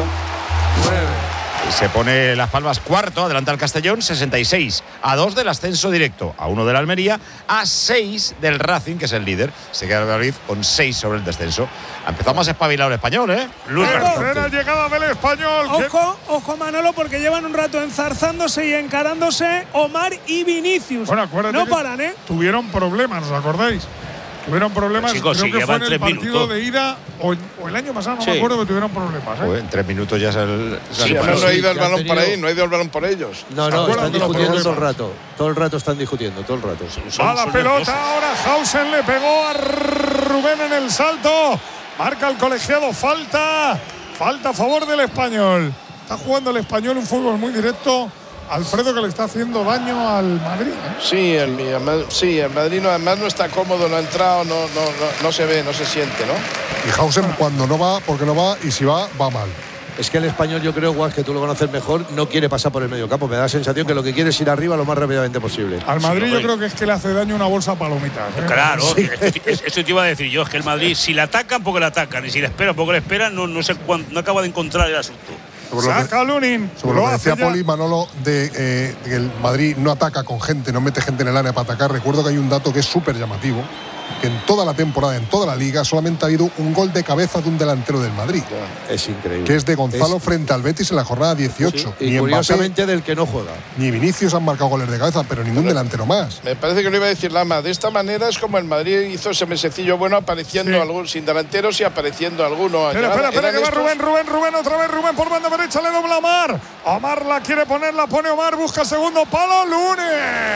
Se pone Las Palmas cuarto, adelanta el Castellón, 66 a 2 del ascenso directo, a 1 de la Almería, a 6 del Racing, que es el líder. Se queda el Valladolid con 6 sobre el descenso. Ha empezado más espabilado el Español, ¿eh?
Tercera llegada del Español.
Ojo, Manolo, porque llevan un rato enzarzándose y encarándose Omar y Vinicius.
Bueno, acuérdate,
no paran, ¿eh?
Tuvieron problemas, ¿os acordáis? Tuvieron problemas,
chicos,
creo que fue en el
3
partido
minutos.
de ida o el año pasado, no me acuerdo, que tuvieron problemas.
En 3 minutos ya es el.
Sí, no ha ido el balón para ahí, no ha ido el balón por ellos.
No, están discutiendo todo el rato. Todo el rato están discutiendo, todo el rato.
Va la pelota, ahora Hausen le pegó a Rubén en el salto. Marca el colegiado, falta a favor del Español. Está jugando el Español un fútbol muy directo. Alfredo, que le está haciendo daño al Madrid, ¿eh?
Sí, el Madrid además no está cómodo, no ha entrado, no se ve, no se siente, ¿no?
Y Hausen cuando no va, porque no va, y si va mal.
Es que el Español, yo creo, Guas, que tú lo conoces mejor, no quiere pasar por el medio campo. Me da la sensación que lo que quiere es ir arriba lo más rápidamente posible.
Al Madrid yo creo que es que le hace daño una bolsa de palomitas, ¿eh?
Claro,
sí.
Eso te iba a decir yo, es que el Madrid, si le atacan, porque le atacan, y si le esperan, porque le esperan, no sé cuándo, no acaba de encontrar el asunto.
Saca Lunin.
Sobre lo que decía Poli, Manolo, de que el Madrid no ataca con gente, no mete gente en el área para atacar. Recuerdo que hay un dato que es súper llamativo, que en toda la temporada, en toda la liga, solamente ha habido un gol de cabeza de un delantero del Madrid.
Es increíble.
Que es de Gonzalo frente al Betis en la jornada 18.
Sí, y curiosamente Mbappé, del que no juega.
Ni Vinicius han marcado goles de cabeza, pero ningún delantero más.
Me parece que lo iba a decir Lama. De esta manera es como el Madrid hizo ese mesecillo bueno, apareciendo algún sin delanteros y apareciendo alguno.
Espera, que va Rubén, otra vez Rubén por banda derecha, le dobla Omar. Omar la quiere poner, la pone Omar, busca el segundo palo, Lunin.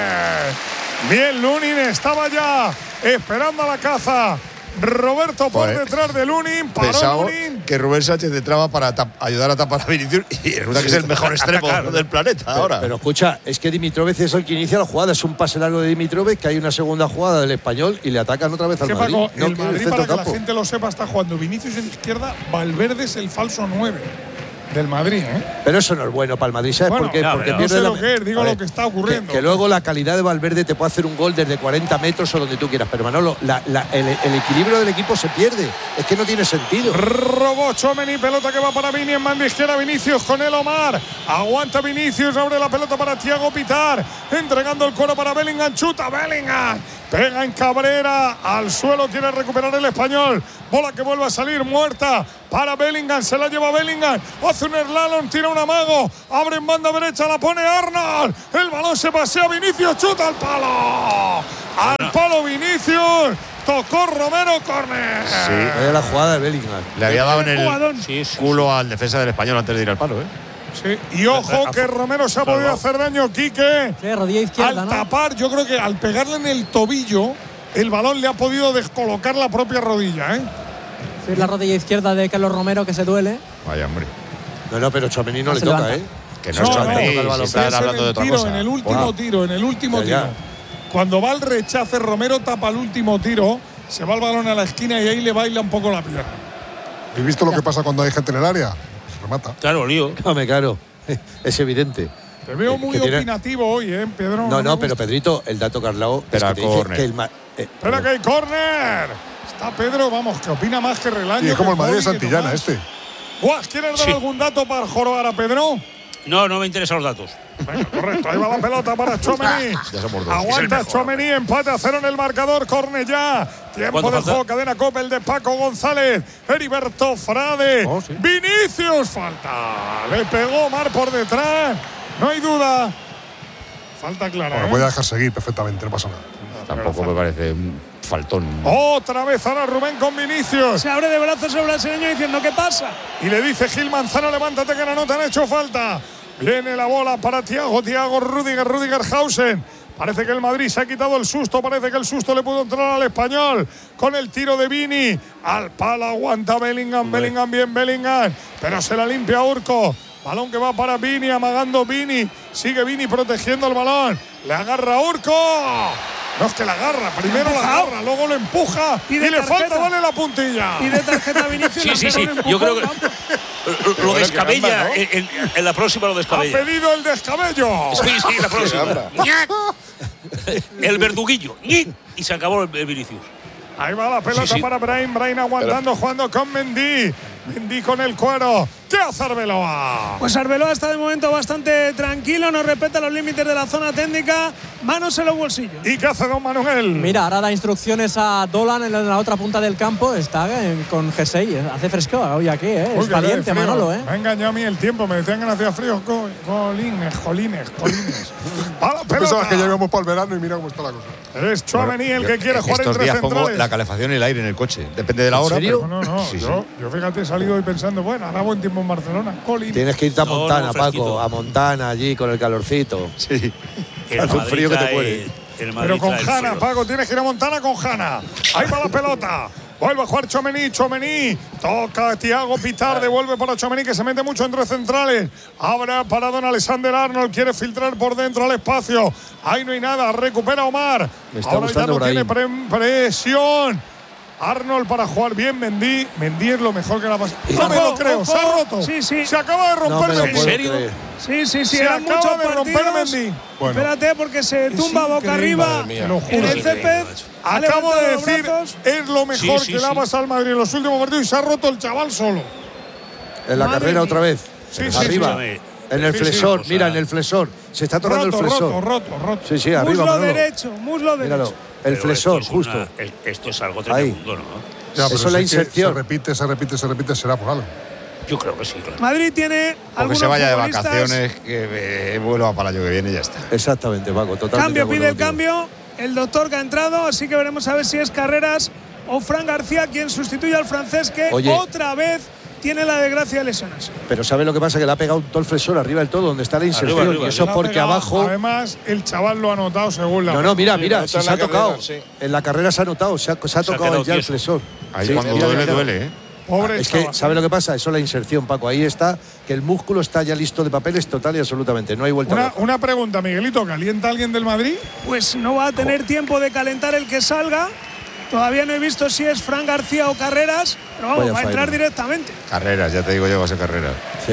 Bien, Lunin estaba ya esperando a la caza. Roberto por detrás de Lunin, paró Lunin.
Que Rubén Sánchez entraba para ayudar a tapar a Vinicius y resulta que es el mejor extremo del planeta ahora.
Pero escucha, es que Dimitrovic es el que inicia la jugada, es un pase largo de Dimitrovic, que hay una segunda jugada del Español y le atacan otra vez al Madrid.
Paco, el Madrid, para que la gente lo sepa, está jugando Vinicius en la izquierda, Valverde es el falso 9 del Madrid, ¿eh?
Pero eso no es bueno para el Madrid, ¿sabes?
Bueno,
porque
no
pierde
sé lo que es, digo lo que está ocurriendo.
Que luego la calidad de Valverde te puede hacer un gol desde 40 metros o donde tú quieras, pero Manolo, el equilibrio del equipo se pierde, es que no tiene sentido.
Robó Tchouaméni, pelota que va para Vini en banda izquierda, Vinicius con el Omar, aguanta Vinicius, abre la pelota para Thiago Pitar, entregando el cuero para Bellingham, chuta Bellingham, pega en Cabrera, al suelo, quiere recuperar el Español, bola que vuelve a salir muerta para Bellingham, se la lleva Bellingham, hace un slalom, tira un amago, abre en banda derecha, la pone Arnold, el balón se pasea, Vinicius chuta al palo Vinicius, tocó Romero, córner.
Sí, vaya la jugada de Bellingham.
Le había dado en el culo al defensa del Español antes de ir al palo, ¿eh?
Sí, y ojo que Romero se ha podido hacer daño, Quique.
Sí, rodilla izquierda,
al tapar, yo creo que al pegarle en el tobillo, el balón le ha podido descolocar la propia rodilla, ¿eh?
Sí, es la rodilla izquierda de Carlos Romero que se duele.
Vaya, hombre.
No, pero Tchouaméni no le toca,
levanta.
¿eh?
Que no es Tchouaméni,
están hablando de otra cosa. En el último tiro. Cuando va al rechace, Romero tapa el último tiro, se va el balón a la esquina y ahí le baila un poco la pierna.
¿Habéis visto lo que pasa cuando hay gente en el área? Se remata.
Claro, lío.
Claro, es evidente.
Te veo muy opinativo hoy, ¿eh, Pedro?
No, pero Pedrito, el dato Carlao es que te dice que
espera que hay córner. Está Pedro, vamos, que opina más que Relaño.
Y es como el Madrid de Santillana,
Guas, ¿quieres dar algún dato para jorobar a Pedro?
No, no me interesan los datos.
Venga, correcto, ahí va la pelota para Tchouaméni. Aguanta Tchouaméni, empate a 0 en el marcador, Cornellá. Tiempo de juego, cadena Copa, el de Paco González, Heriberto Frade. Vinicius, falta. Le pegó Omar por detrás, no hay duda. Falta clara.
Bueno, puede dejar seguir perfectamente, no pasa nada.
Tampoco me parece un faltón.
Otra vez ahora Rubén con Vinicius.
Se abre de brazos el brasileño diciendo ¿qué pasa?
Y le dice Gil Manzano, levántate que no te han hecho falta. Viene la bola para Thiago Rüdiger Hausen. Parece que el Madrid se ha quitado el susto. Parece que el susto le pudo entrar al español. Con el tiro de Vini. Al palo aguanta Bellingham. Bellingham. Pero se la limpia Urco. Balón que va para Vini, amagando Vini. Sigue Vini protegiendo el balón. Le agarra Urco. No es que la agarra, primero la agarra, luego lo empuja y le falta darle la puntilla.
Y de tarjeta Vinicius.
Sí. Yo creo que lo descabella. En la próxima lo descabella.
Ha pedido el descabello.
Sí, la próxima. El verduguillo. Y se acabó el Vinicius.
Ahí va la pelota para Brahim aguantando, jugando con Mendy. Mendy con el cuero. ¿Qué hace Arbeloa?
Pues Arbeloa está de momento bastante tranquilo, no respeta los límites de la zona técnica. Manos en los bolsillos.
¿Y qué hace don Manuel?
Mira, ahora da instrucciones a Dolan en la otra punta del campo. Está con G6, hace fresco hoy aquí, ¿eh? Es valiente Manolo, ¿eh?
Me ha engañado a mí el tiempo, me decían que no hacía frío. Jolines.
Pensabas que ya íbamos para el verano y mira cómo está la cosa.
Es Tchouaméni el que quiere jugar
estos
entre
días
centrales.
pongo la calefacción y el aire en el coche. Depende de la hora.
¿En serio?
Pero
No.
Sí.
Yo fíjate, he salido hoy pensando, bueno, hará buen tiempo en Barcelona.
Tienes que irte a Montana, Paco. A Montana, allí con el calorcito.
Sí.
Hace un frío que te muere.
Pero con Jana, Paco, tienes que ir a Montana con Jana. Ahí va la pelota. Vuelve a jugar Tchouaméni. Toca Thiago Pitar, devuelve para Tchouaméni que se mete mucho entre centrales. Ahora para don Alexander Arnold, quiere filtrar por dentro al espacio. Ahí no hay nada, recupera Omar. Ahora ya no tiene presión. Arnold para jugar bien, Mendy es lo mejor que le ha pasado. No me lo creo, se ha roto.
Sí.
Se acaba de romper Mendy.
¿En serio? Sí.
Se acaba de romper Mendy.
Espérate porque se tumba boca arriba en el césped.
Acabo de decir, es lo mejor que le ha pasado al Madrid en los últimos partidos y se ha roto el chaval solo.
En la carrera otra vez. Arriba. En el flexor, mira, en el flexor. Se está tocando el flexor.
Roto.
Sí, arriba.
Muslo derecho.
Míralo. El flexor, justo.
Esto es algo tremendo, ¿no?
Ya,
eso es la inserción.
Se repite, será por algo.
Yo creo que sí, claro.
Madrid tiene
o
algunos
que se vaya de
futbolistas.
vacaciones, que vuelva para el año que viene y ya está.
Exactamente, Paco, totalmente.
Pide el cambio. El doctor que ha entrado, así que veremos a ver si es Carreras o Fran García quien sustituye al francés que otra vez tiene la desgracia de lesionarse.
Pero ¿sabe lo que pasa? Que le ha pegado todo el flexor arriba del todo, donde está la inserción.
Arriba,
y eso porque abajo.
Además, el chaval lo ha notado según la.
No, mira, si se ha tocado. En la carrera se ha notado, se ha tocado ya el flexor.
Ahí cuando duele, ¿eh?
Pobre
es que, ¿sabe lo que pasa? Eso es la inserción, Paco. Ahí está, que el músculo está ya listo de papeles total y absolutamente. No hay vuelta.
Una pregunta, Miguelito. ¿Calienta alguien del Madrid?
Pues no va a tener tiempo de calentar el que salga. Todavía no he visto si es Fran García o Carreras, pero vamos, va a entrar directamente.
Carreras, ya te digo yo, va a ser Carreras.
Sí,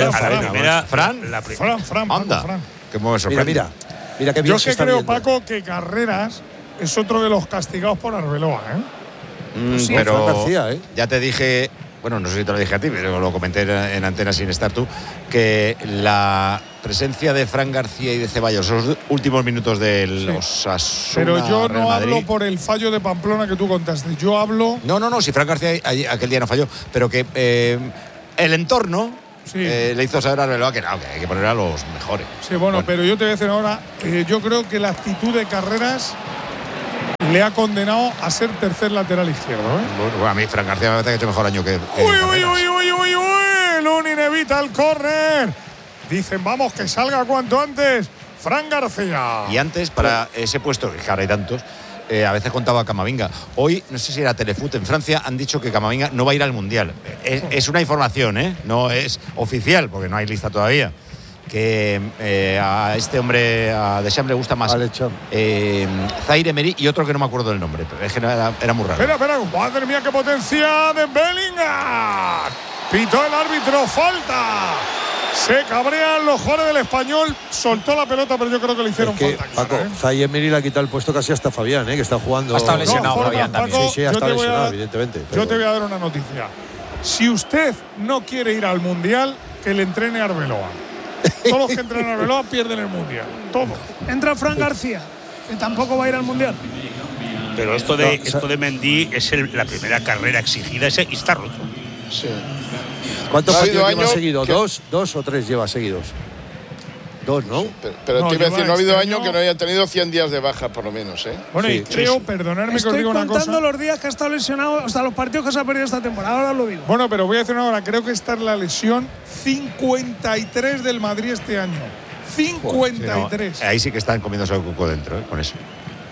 Fran.
Anda. Que me sorprende.
Mira qué bien.
Yo que creo, Paco, que Carreras es otro de los castigados por Arbeloa, ¿eh?
Sí, pero García, ya te dije, bueno, no sé si te lo dije a ti, pero lo comenté en antena sin estar tú, que la presencia de Fran García y de Ceballos los últimos minutos de los Osasuna,
pero yo
Real
no
Madrid,
hablo por el fallo de Pamplona que tú contaste. Yo hablo.
No, si Fran García aquel día no falló, pero que el entorno le hizo saber a Arbeloa que no, que hay que poner a los mejores.
Sí, bueno, pero yo te voy a decir ahora, yo creo que la actitud de Carreras le ha condenado a ser tercer lateral izquierdo, ¿eh?
Bueno, a mí Fran García me parece que ha hecho mejor año que
Uy, Lunin evita el córner. Dicen, vamos, que salga cuanto antes Fran García.
Y antes, para ese puesto, que ahora hay tantos, a veces contaba Camavinga. Hoy, no sé si era Telefoot, en Francia han dicho que Camavinga no va a ir al Mundial. Es una información, ¿eh? No es oficial, porque no hay lista todavía. Que a este hombre, a Deschamps, le gusta más Zaire Emery y otro que no me acuerdo del nombre, pero es que era muy raro.
Espera, madre mía, qué potencia de Bellingham. Pitó el árbitro, falta. Se cabrean los jugadores del Español, soltó la pelota, pero yo creo que le hicieron falta.
Paco, Zaire Emery le ha quitado el puesto casi hasta Fabián, que está jugando.
Ha estado lesionado Fabián también.
Sí, ha estado lesionado, evidentemente.
Yo te voy a dar una noticia. Si usted no quiere ir al Mundial, que le entrene a Arbeloa. Todos los que entrenan a Arbeloa pierden el Mundial. Todos.
Entra Fran García, que tampoco va a ir al Mundial.
Pero esto de Mendy es la primera carrera exigida y está roto.
Sí. ¿Cuántos partidos lleva seguidos? ¿Dos o tres lleva seguidos? Dos, ¿no?
Pero no, te iba a decir, no ha habido año que no haya tenido 100 días de baja, por lo menos, ¿eh?
Bueno, y creo, perdonadme que os diga una cosa.
Estoy contando los días que ha estado lesionado, hasta los partidos que se ha perdido esta temporada, ahora lo digo.
Bueno, pero voy a decir una hora, creo que esta es la lesión 53 del Madrid este año. 53.
Sí, no, ahí sí que están comiéndose el cuco dentro, con eso.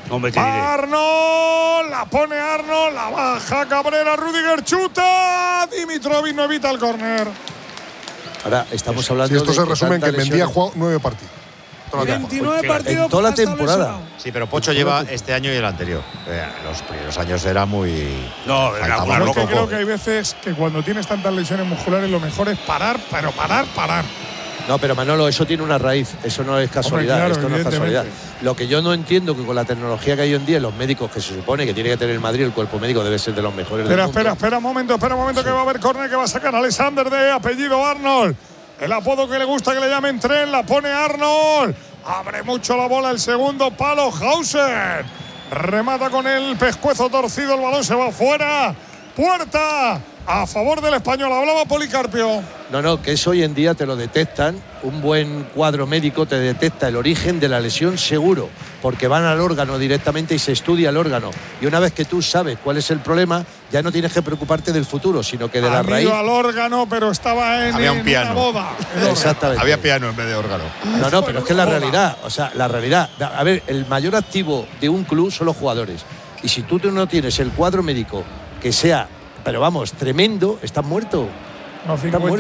Arnold, la pone Arnold, la baja Cabrera, Rüdiger chuta, Dimitrovic no evita el córner.
Ahora estamos hablando
de. Si esto se resume en que Mendy ha
lesiones.
jugado 9 partidos.
29 partidos
en toda la temporada.
Sí, pero Pocho lleva este año y el anterior. Los primeros años era muy.
No, era muy
loco. Creo que hay veces que cuando tienes tantas lesiones musculares lo mejor es parar, pero parar.
No, pero Manolo, eso tiene una raíz, eso no es casualidad,
Hombre, claro,
esto no es casualidad. Lo que yo no entiendo que con la tecnología que hay hoy en día, los médicos que se supone que tiene que tener el Madrid, el cuerpo médico debe ser de los mejores del mundo.
Espera un momento, sí. Que va a haber córner que va a sacar Alexander de apellido Arnold. El apodo que le gusta que le llamen Tren, la pone Arnold. Abre mucho la bola el segundo palo, Hauser. Remata con el pescuezo torcido, el balón se va fuera. Puerta a favor del Español, hablaba Policarpio.
No, que eso hoy en día te lo detectan. Un buen cuadro médico te detecta el origen de la lesión seguro, porque van al órgano directamente y se estudia el órgano. Y una vez que tú sabes cuál es el problema, ya no tienes que preocuparte del futuro, sino que de la raíz.
Al órgano, pero estaba en una boda.
Exactamente.
Había piano en vez de órgano.
No, pero es que la realidad, la realidad. A ver, el mayor activo de un club son los jugadores. Y si tú no tienes el cuadro médico que sea, pero vamos, tremendo, estás muerto.
No,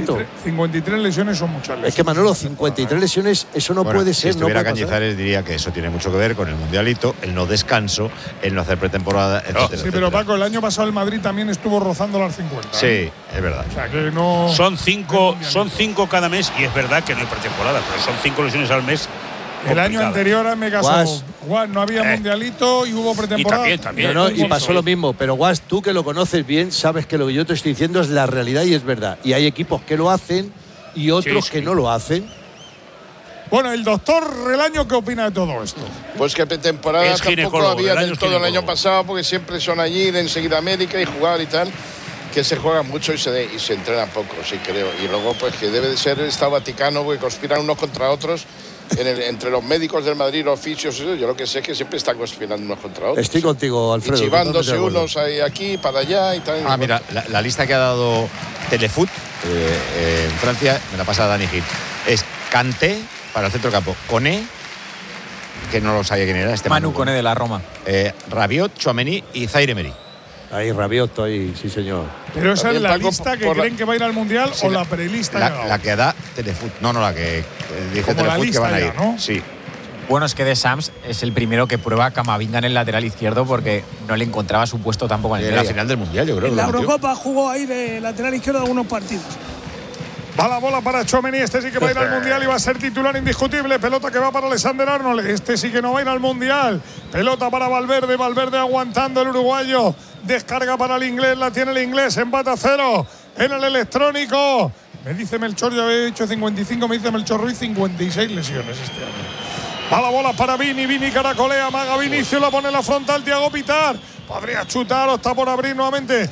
53 lesiones son muchas lesiones.
Es que Manolo, 53 lesiones, eso no puede ser.
Si estuviera Cañizares diría que eso tiene mucho que ver con el mundialito, el no descanso, el no hacer pretemporada, etcétera.
Sí, pero Paco, el año pasado el Madrid también estuvo rozando las 50.
Sí, es verdad.
O sea que no.
Son cinco cada mes y es verdad que no hay pretemporada, pero son 5 lesiones al mes.
El año anterior me casó. No había mundialito y hubo pretemporada.
Y también.
Y pasó lo mismo. Pero Guas, tú que lo conoces bien, sabes que lo que yo te estoy diciendo es la realidad y es verdad. Y hay equipos que lo hacen y otros que no lo hacen.
Bueno, el doctor Relaño, ¿qué opina de todo esto?
Pues que pretemporada tampoco había del todo el año pasado, porque siempre son allí de enseguida médica y jugar y tal. Que se juega mucho y se entrena poco, sí creo. Y luego, pues que debe de ser el Estado Vaticano, porque conspiran unos contra otros. Entre los médicos del Madrid, los oficios, yo lo que sé es que siempre están conspirando unos contra otros.
Estoy contigo, Alfredo.
Y chivándose unos aquí, para allá y tal.
Mira, la lista que ha dado Telefoot en Francia, me la pasa Dani Gil, es Kanté para el centro campo, Koné, que no lo sabía quién era,
Manu Koné de la Roma,
Rabiot, Tchouaméni y Zaire Emery.
Ahí Rabiot, ahí, sí señor.
Pero esa es la lista que creen que va a ir al Mundial o la prelista.
La que da Telefoot. No, la que dice Telefoot que van a ir.
¿No?
Sí.
Bueno, es que De Sams es el primero que prueba a Camavinga en el lateral izquierdo porque no le encontraba su puesto tampoco en el
la final del Mundial, yo creo.
En la Eurocopa jugó ahí de lateral izquierdo algunos partidos.
Va la bola para Tchouaméni, este sí que va a ir al Mundial y va a ser titular indiscutible. Pelota que va para Alexander Arnold, este sí que no va a ir al Mundial. Pelota para Valverde aguantando el uruguayo. Descarga para el inglés, la tiene el inglés, empata 0 en el electrónico. Me dice Melchor, yo he hecho 55, me dice Melchor Ruiz, 56 lesiones este año. Va la bola para Vini caracolea, maga Vinicius, la pone en la frontal, Thiago Pitar. Podría chutar, o está por abrir nuevamente.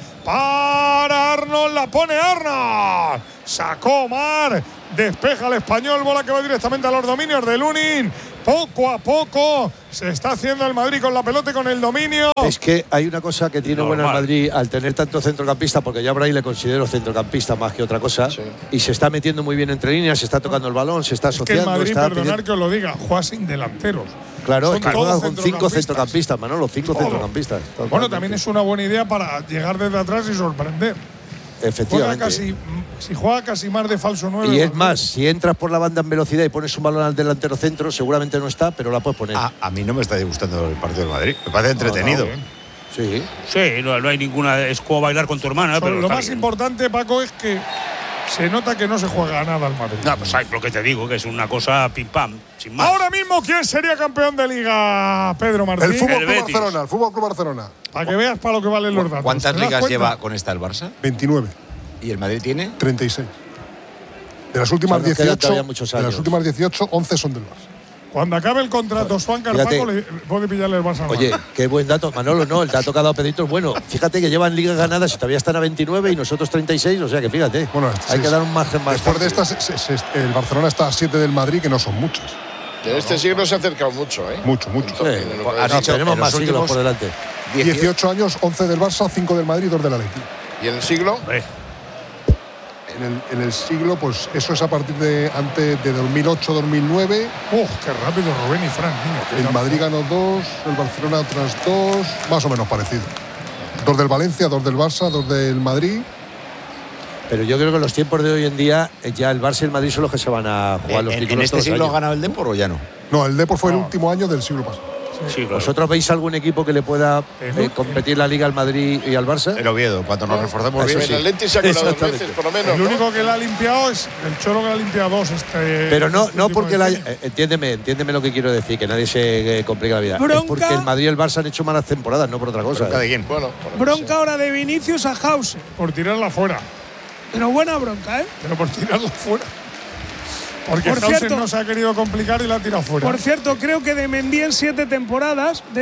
Para Arnold, la pone Arnold. Sacó Omar, despeja el Español, bola que va directamente a los dominios de Lunin. Poco a poco se está haciendo el Madrid con la pelota y con el dominio.
Es que hay una cosa que tiene buena el Madrid al tener tanto centrocampista, porque yo a Bray le considero centrocampista más que otra cosa, y se está metiendo muy bien entre líneas, se está tocando el balón, se está asociando.
Es que el Madrid, perdonar que os lo diga, juega sin delanteros.
Claro, es que juega con 5 centrocampistas, Manolo, 5 centrocampistas.
Bueno, también es una buena idea para llegar desde atrás y sorprender.
Efectivamente.
Si juega casi más de falso 9.
Y es más, si entras por la banda en velocidad y pones un balón al delantero centro, seguramente no está, pero la puedes poner.
A mí no me está disgustando el partido del Madrid. Me parece entretenido.
Sí.
Sí, no hay ninguna. Es como bailar con tu hermana. Pero
lo más importante, Paco, es que se nota que no se juega nada al Madrid.
No, pues hay lo que te digo, que es una cosa pim pam, sin más.
Ahora mismo, ¿quién sería campeón de Liga, Pedro Martín?
El Fútbol Club Barcelona.
Para que veas para lo que valen los datos.
¿Cuántas ligas lleva con esta el Barça?
29.
¿Y el Madrid tiene?
36. De las últimas
O sea, nos quedan
18,
todavía muchos
de las
años.
últimas 18, 11 son del Barça.
Cuando acabe el contrato, Juan
Fíjate.
Carpaco puede pillarle el Barça al
Oye,
Madrid.
qué buen dato. Manolo, no, el dato que ha dado Pedrito es bueno. Fíjate que llevan ligas ganadas y todavía están a 29 y nosotros 36, o sea que fíjate.
Bueno,
hay que dar un margen más.
Después de estas, el Barcelona está a 7 del Madrid, que no son muchas.
En este siglo se ha acercado mucho, ¿eh?
Mucho.
Tenemos más siglos por delante.
18 años, 11 del Barça, 5 del Madrid, 2 del Atleti.
¿Y en el siglo?
En el siglo, pues eso es a partir de antes de 2008-2009.
Qué rápido Rubén y Fran, niño.
El Madrid ganó 2, el Barcelona otras 2, más o menos parecido. 2 del Valencia, 2 del Barça, 2 del Madrid.
Pero yo creo que en los tiempos de hoy en día ya el Barça y el Madrid son los que se van a jugar los títulos.
¿En este
todos los
siglo ha
años.
ganado el Depor o ya no?
No, el Depor fue el último año del siglo pasado.
Sí, claro.
¿Vosotros veis algún equipo que le pueda competir la Liga al Madrid y al Barça?
El Oviedo, cuando nos reforcemos bien.
El Atleti se ha colado 2 veces, por lo menos.
El único que la ha limpiado es el Cholo, que la ha limpiado 2.
Pero no porque entiéndeme lo que quiero decir, que nadie se complica la vida.
Bronca.
Es porque el Madrid y el Barça han hecho malas temporadas, no por otra cosa.
¿Bronca de quién?
Bueno,
Bronca ahora de Vinicius a Hause.
Por tirarla fuera.
Pero buena bronca, ¿eh?
Pero por tirarla fuera. Porque
Por
Hausen
cierto-
no se ha querido complicar y la ha tirado fuera.
Por cierto, creo que de Mendy en 7 temporadas, de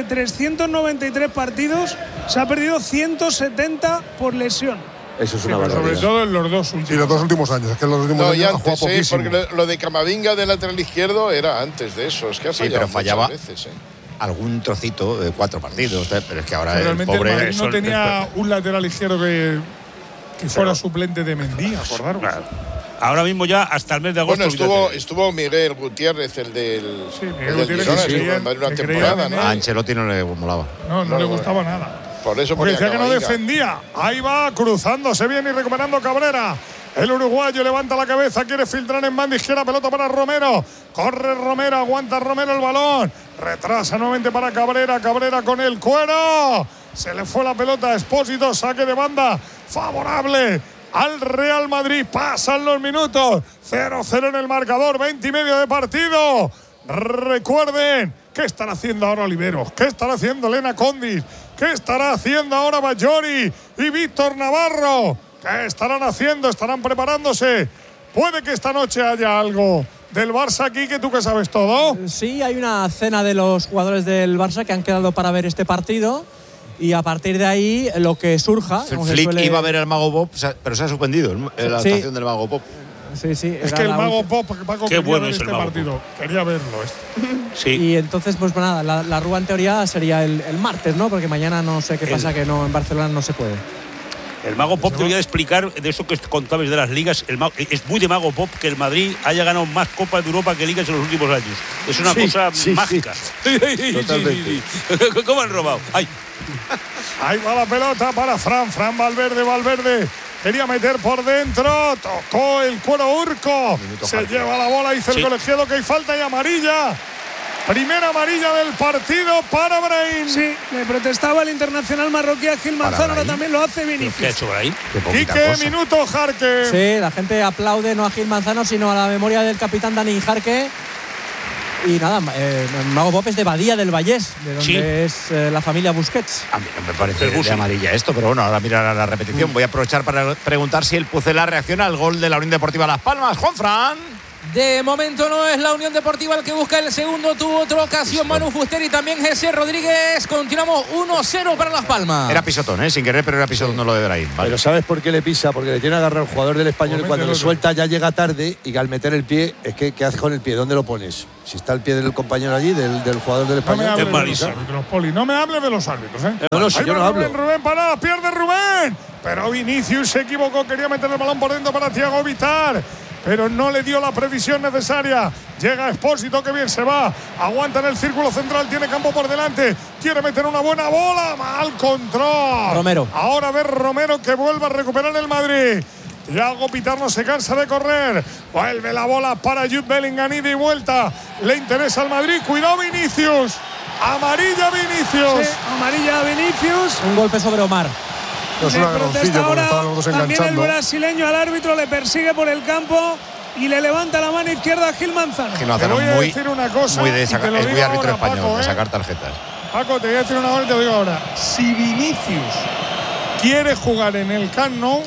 393 partidos, se ha perdido 170 por lesión.
Eso es
Sí,
una
pero
barbaridad.
sobre todo en los dos últimos.
Sí, los 2 últimos años. Es que los últimos
No, y
años ha jugado
antes,
poquísimo.
porque lo de Camavinga de lateral izquierdo era antes de eso. Es que ha
Sí,
fallado
pero fallaba
muchas veces,
algún trocito de 4 partidos. Pero es que ahora el
Realmente el
pobre.
Madrid no tenía un lateral izquierdo que fuera suplente de Mendy, acordaros.
Ahora mismo ya hasta el mes de agosto.
Bueno, estuvo Miguel Gutiérrez, el del,
Miguel
el del
Gutiérrez,
Girona,
que
estuvo
creía-
en Madrid una
que
temporada,
creía en
¿no?
A Ancelotti no le molaba.
No le gustaba nada.
Por eso
Porque
ponía
decía que no
Camavinga.
defendía. Ahí va, cruzándose bien y recuperando Cabrera. El uruguayo levanta la cabeza, quiere filtrar en banda izquierda, pelota para Romero. Corre Romero, aguanta Romero el balón. Retrasa nuevamente para Cabrera, Cabrera con el cuero. Se le fue la pelota a Expósito, saque de banda favorable al Real Madrid. Pasan los minutos. 0-0 en el marcador, 20 y medio de partido. Recuerden, ¿qué están haciendo ahora Oliveros? ¿Qué estará haciendo Elena Condis? ¿Qué estará haciendo ahora Bajori y Víctor Navarro? ¿Qué estarán haciendo? ¿Estarán preparándose? Puede que esta noche haya algo del Barça aquí, que tú que sabes todo.
Sí, hay una cena de los jugadores del Barça que han quedado para ver este partido. Y a partir de ahí, lo que surja. como se
Flick
suele-
iba a ver al Mago Pop, pero se ha suspendido la
Sí.
actuación del Mago Pop.
Sí, sí.
Es
era
que el
la
Mago
última.
Pop, Paco,
Qué
quería
bueno
ver
es el
este
Mago
partido. Quería verlo.
Y entonces, pues nada, la Rúa en teoría sería el martes, ¿no? Porque mañana no sé qué pasa, que no en Barcelona no se puede.
El Mago Pop debería de explicar de eso que contabas de las ligas. Es muy de Mago Pop que el Madrid haya ganado más Copas de Europa que ligas en los últimos años. Es una cosa mágica.
Totalmente.
¿Cómo han robado? ¡Ay!
Ahí va la pelota para Fran Valverde. Quería meter por dentro, tocó el cuero Urco. Se lleva la bola, dice el colegiado que hay falta y amarilla. Primera amarilla del partido para Brahim.
Sí, le protestaba el internacional marroquí a Gil Manzano, ahora también lo hace Vinicius.
¿Qué ha hecho Brahim?
Quique, minuto, Jarque.
Sí, la gente aplaude no a Gil Manzano, sino a la memoria del capitán Dani Jarque. Y nada, Mago Pop es de Badía del Vallés, de donde es la familia Busquets.
A mí no me parece de amarilla esto, pero bueno, ahora mira la repetición. Voy a aprovechar para preguntar si el Pucela reacciona al gol de la Unión Deportiva Las Palmas. Juanfran.
De momento no es la Unión Deportiva el que busca el segundo. Tuvo otra ocasión Manu Fuster y también Jesse Rodríguez. Continuamos 1-0 para Las Palmas.
Era pisotón, sin querer, pero era pisotón, no lo de Brahim. Vale.
Pero ¿sabes por qué le pisa? Porque le tiene agarrado el jugador del Español y cuando le suelta ya llega tarde y al meter el pie, es que ¿qué haces con el pie? ¿Dónde lo pones? Si está el pie del compañero allí, del jugador del
No me
Español.
hables de los árbitros, Poli. No me hables de los árbitros, ¿eh?
No, si
Ahí
yo
va
no hablo.
Rubén parada, pierde Rubén. Pero Vinicius se equivocó, quería meter el balón por dentro para Thiago Vitar. Pero no le dio la previsión necesaria. Llega Expósito, que bien se va. Aguanta en el círculo central, tiene campo por delante. Quiere meter una buena bola. Mal control.
Romero.
Ahora ve Romero que vuelve a recuperar el Madrid. Thiago Vitar no se cansa de correr. Vuelve la bola para Jude Bellingham, ida y vuelta. Le interesa al Madrid. Cuidado Vinicius. Amarilla Vinicius.
Sí, amarilla Vinicius.
Un golpe sobre Omar.
Es
Le
un
protesta
agarroncillo porque
ahora
estaban los dos
también el
enganchando.
brasileño al árbitro, le persigue por el campo y le levanta la mano izquierda a Gil Manzano.
Que no
Te
hacen
voy a
muy,
decir una cosa
muy de
y te
sacar,
lo
es muy
digo
árbitro
ahora,
español,
Paco,
de sacar tarjetas.
Paco, te voy a decir una cosa y te lo digo ahora. Si Vinicius quiere jugar en el Camp Nou,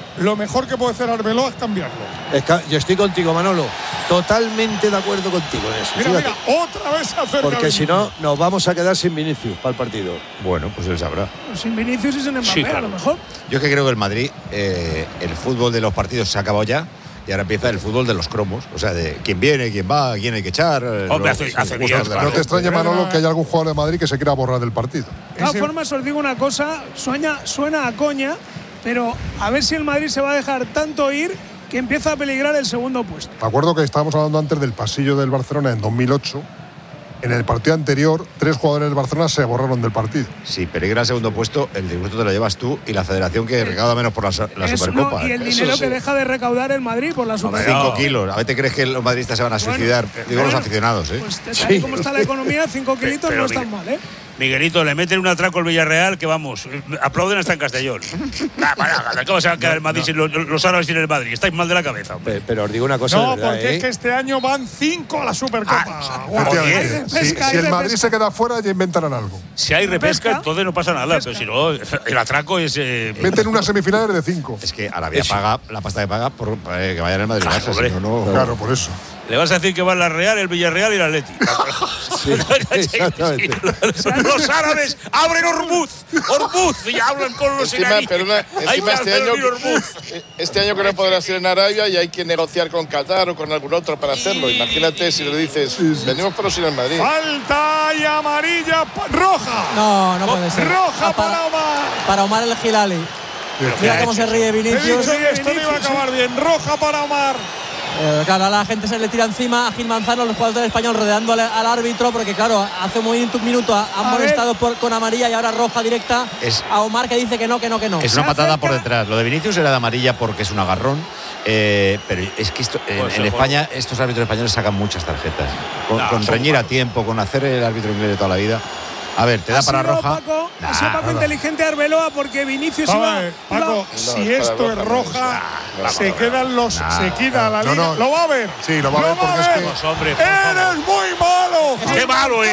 lo mejor que puede hacer Arbeloa es cambiarlo.
Yo estoy contigo, Manolo. Totalmente de acuerdo contigo en eso.
Mira, otra vez acerca.
Porque si no, nos vamos a quedar sin Vinicius para el partido.
Bueno, pues él sabrá.
Sin Vinicius y sin Mbappé,
Sí, claro.
a lo mejor.
Yo es que creo que el Madrid, el fútbol de los partidos se ha acabado ya. Y ahora empieza el fútbol de los cromos. O sea, de quién viene, quién va, quién hay que echar.
Hombre, hace días,
No te extrañe, Manolo, que haya algún jugador de Madrid que se quiera borrar del partido.
De todas formas, os digo una cosa, suena a coña, pero a ver si el Madrid se va a dejar tanto ir que empieza a peligrar el segundo puesto.
Me acuerdo que estábamos hablando antes del pasillo del Barcelona en 2008. En el partido anterior, 3 jugadores del Barcelona se borraron del partido.
Sí, peligra el segundo puesto, el disgusto te lo llevas tú y la federación que recauda menos por la Supercopa.
No, y el dinero que deja de recaudar el Madrid por la Supercopa.
5 kilos. ¿A ver te crees que los madridistas se van a suicidar? Digo los aficionados, ¿eh?
Pues tal y como está la economía, 5 kilitos no están mal, ¿eh?
Miguelito, le meten un atraco al Villarreal que vamos, aplauden hasta en Castellón. ¿Cómo se va a quedar el Madrid sin los árabes sin el Madrid? Estáis mal de la cabeza. Hombre.
Pero os digo una cosa.
No,
de verdad,
porque es que este año van 5 a la Supercopa.
Si el Madrid se queda fuera, ya inventarán algo.
Si hay repesca, entonces no pasa nada. Pero si no, el atraco es.
Meten unas semifinales de 5.
Es que Arabia paga la pasta que paga por que vayan al Madrid.
Claro,
si no,
claro, por eso.
Le vas a decir que va la Real, el Villarreal y el Atleti.
Sí, exactamente.
Los árabes abren Hormuz y hablan con los iraníes.
Encima este año que no podrá ser en Arabia y hay que negociar con Qatar o con algún otro para hacerlo. Imagínate si le dices, venimos por los ir al Madrid.
Falta y amarilla, roja.
No puede ser.
Roja para Omar.
Para Omar el Gilali. Mira cómo se ríe Vinicius.
Esto no iba a acabar bien. Roja para Omar.
Claro, a la gente se le tira encima a Gil Manzano, los jugadores del Español rodeando al árbitro, porque claro, hace un minuto han molestado con amarilla y ahora roja directa a Omar, que dice que no.
Es una patada por detrás. Lo de Vinicius era de amarilla porque es un agarrón. Pero es que en España estos árbitros españoles sacan muchas tarjetas. Con reñir a tiempo, con hacer el árbitro inglés de toda la vida. A ver, te da para roja.
Ha sido Paco inteligente Arbeloa porque Vinicius iba.
Paco, si esto es roja, se quedan se queda la liga. ¿Lo va a ver?
Sí, lo va a ver porque es que.
¡Eres muy malo!
¡Qué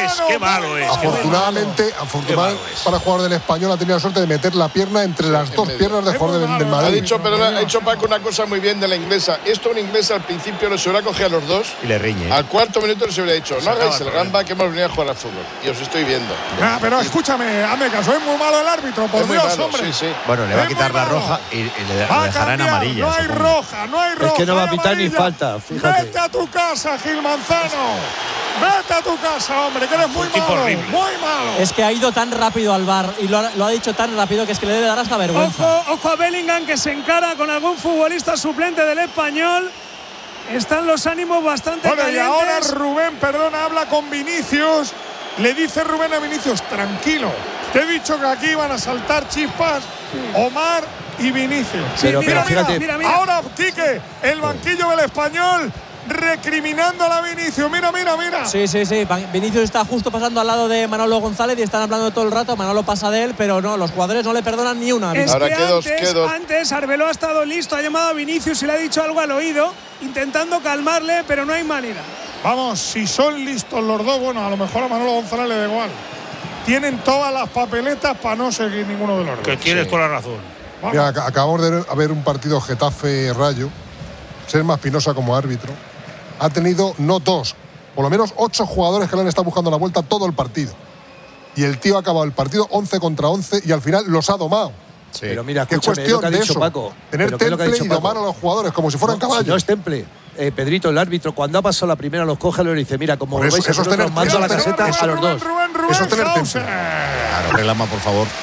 malo es!
Afortunadamente para el jugador del Español ha tenido la suerte de meter la pierna entre las dos piernas del jugador del Madrid.
Ha dicho Paco una cosa muy bien de la inglesa. Esto una inglesa al principio se hubiera cogido a los dos.
Y le riñe.
Al cuarto minuto les hubiera dicho, no hagáis el gamba que hemos venido a jugar al fútbol. Y os estoy viendo.
Pero escúchame, hazme caso, es muy malo el árbitro, por Dios, hombre.
Sí.
Bueno, le va a quitar la roja y le dejará en amarilla.
No hay roja.
Es que no va a pitar ni falta, fíjate.
Vete a tu casa, Gil Manzano. Vete a tu casa, hombre, que eres muy malo. Muy malo.
Es que ha ido tan rápido al bar y lo ha dicho tan rápido que es que le debe dar hasta vergüenza.
Ojo a Bellingham, que se encara con algún futbolista suplente del Español. Están los ánimos bastante calientes.
Y ahora Rubén, habla con Vinicius. Le dice Rubén a Vinicius, tranquilo. Te he dicho que aquí iban a saltar chispas Omar y Vinicius.
Pero fíjate.
Mira.
Ahora, Quique, el banquillo del Español recriminando a la Vinicius. Mira.
Sí. Vinicius está justo pasando al lado de Manolo González y están hablando todo el rato. Manolo pasa de él, pero no, los jugadores no le perdonan ni una.
Es ahora que antes Arbeloa ha estado listo, ha llamado a Vinicius y le ha dicho algo al oído, intentando calmarle, pero no hay manera.
Vamos, si son listos los dos, bueno, a lo mejor a Manolo González le da igual. Tienen todas las papeletas para no seguir ninguno de los dos.
Que tienes toda la razón.
Mira, acabamos de ver un partido Getafe-Rayo. Selma Espinosa como árbitro ha tenido no 2, por lo menos 8 jugadores que le han estado buscando la vuelta todo el partido. Y el tío ha acabado el partido 11 contra 11 y al final los ha domado.
Sí. Pero mira,
¿qué cuestión
de eso? Paco,
tener temple y domar a los jugadores como si fueran caballos.
No es temple. Pedrito, el árbitro, cuando ha pasado la primera, los coge y le dice, mira, como lo veis, mando la caseta a los dos.
Eso es tener temple.
Claro, reclama, por favor.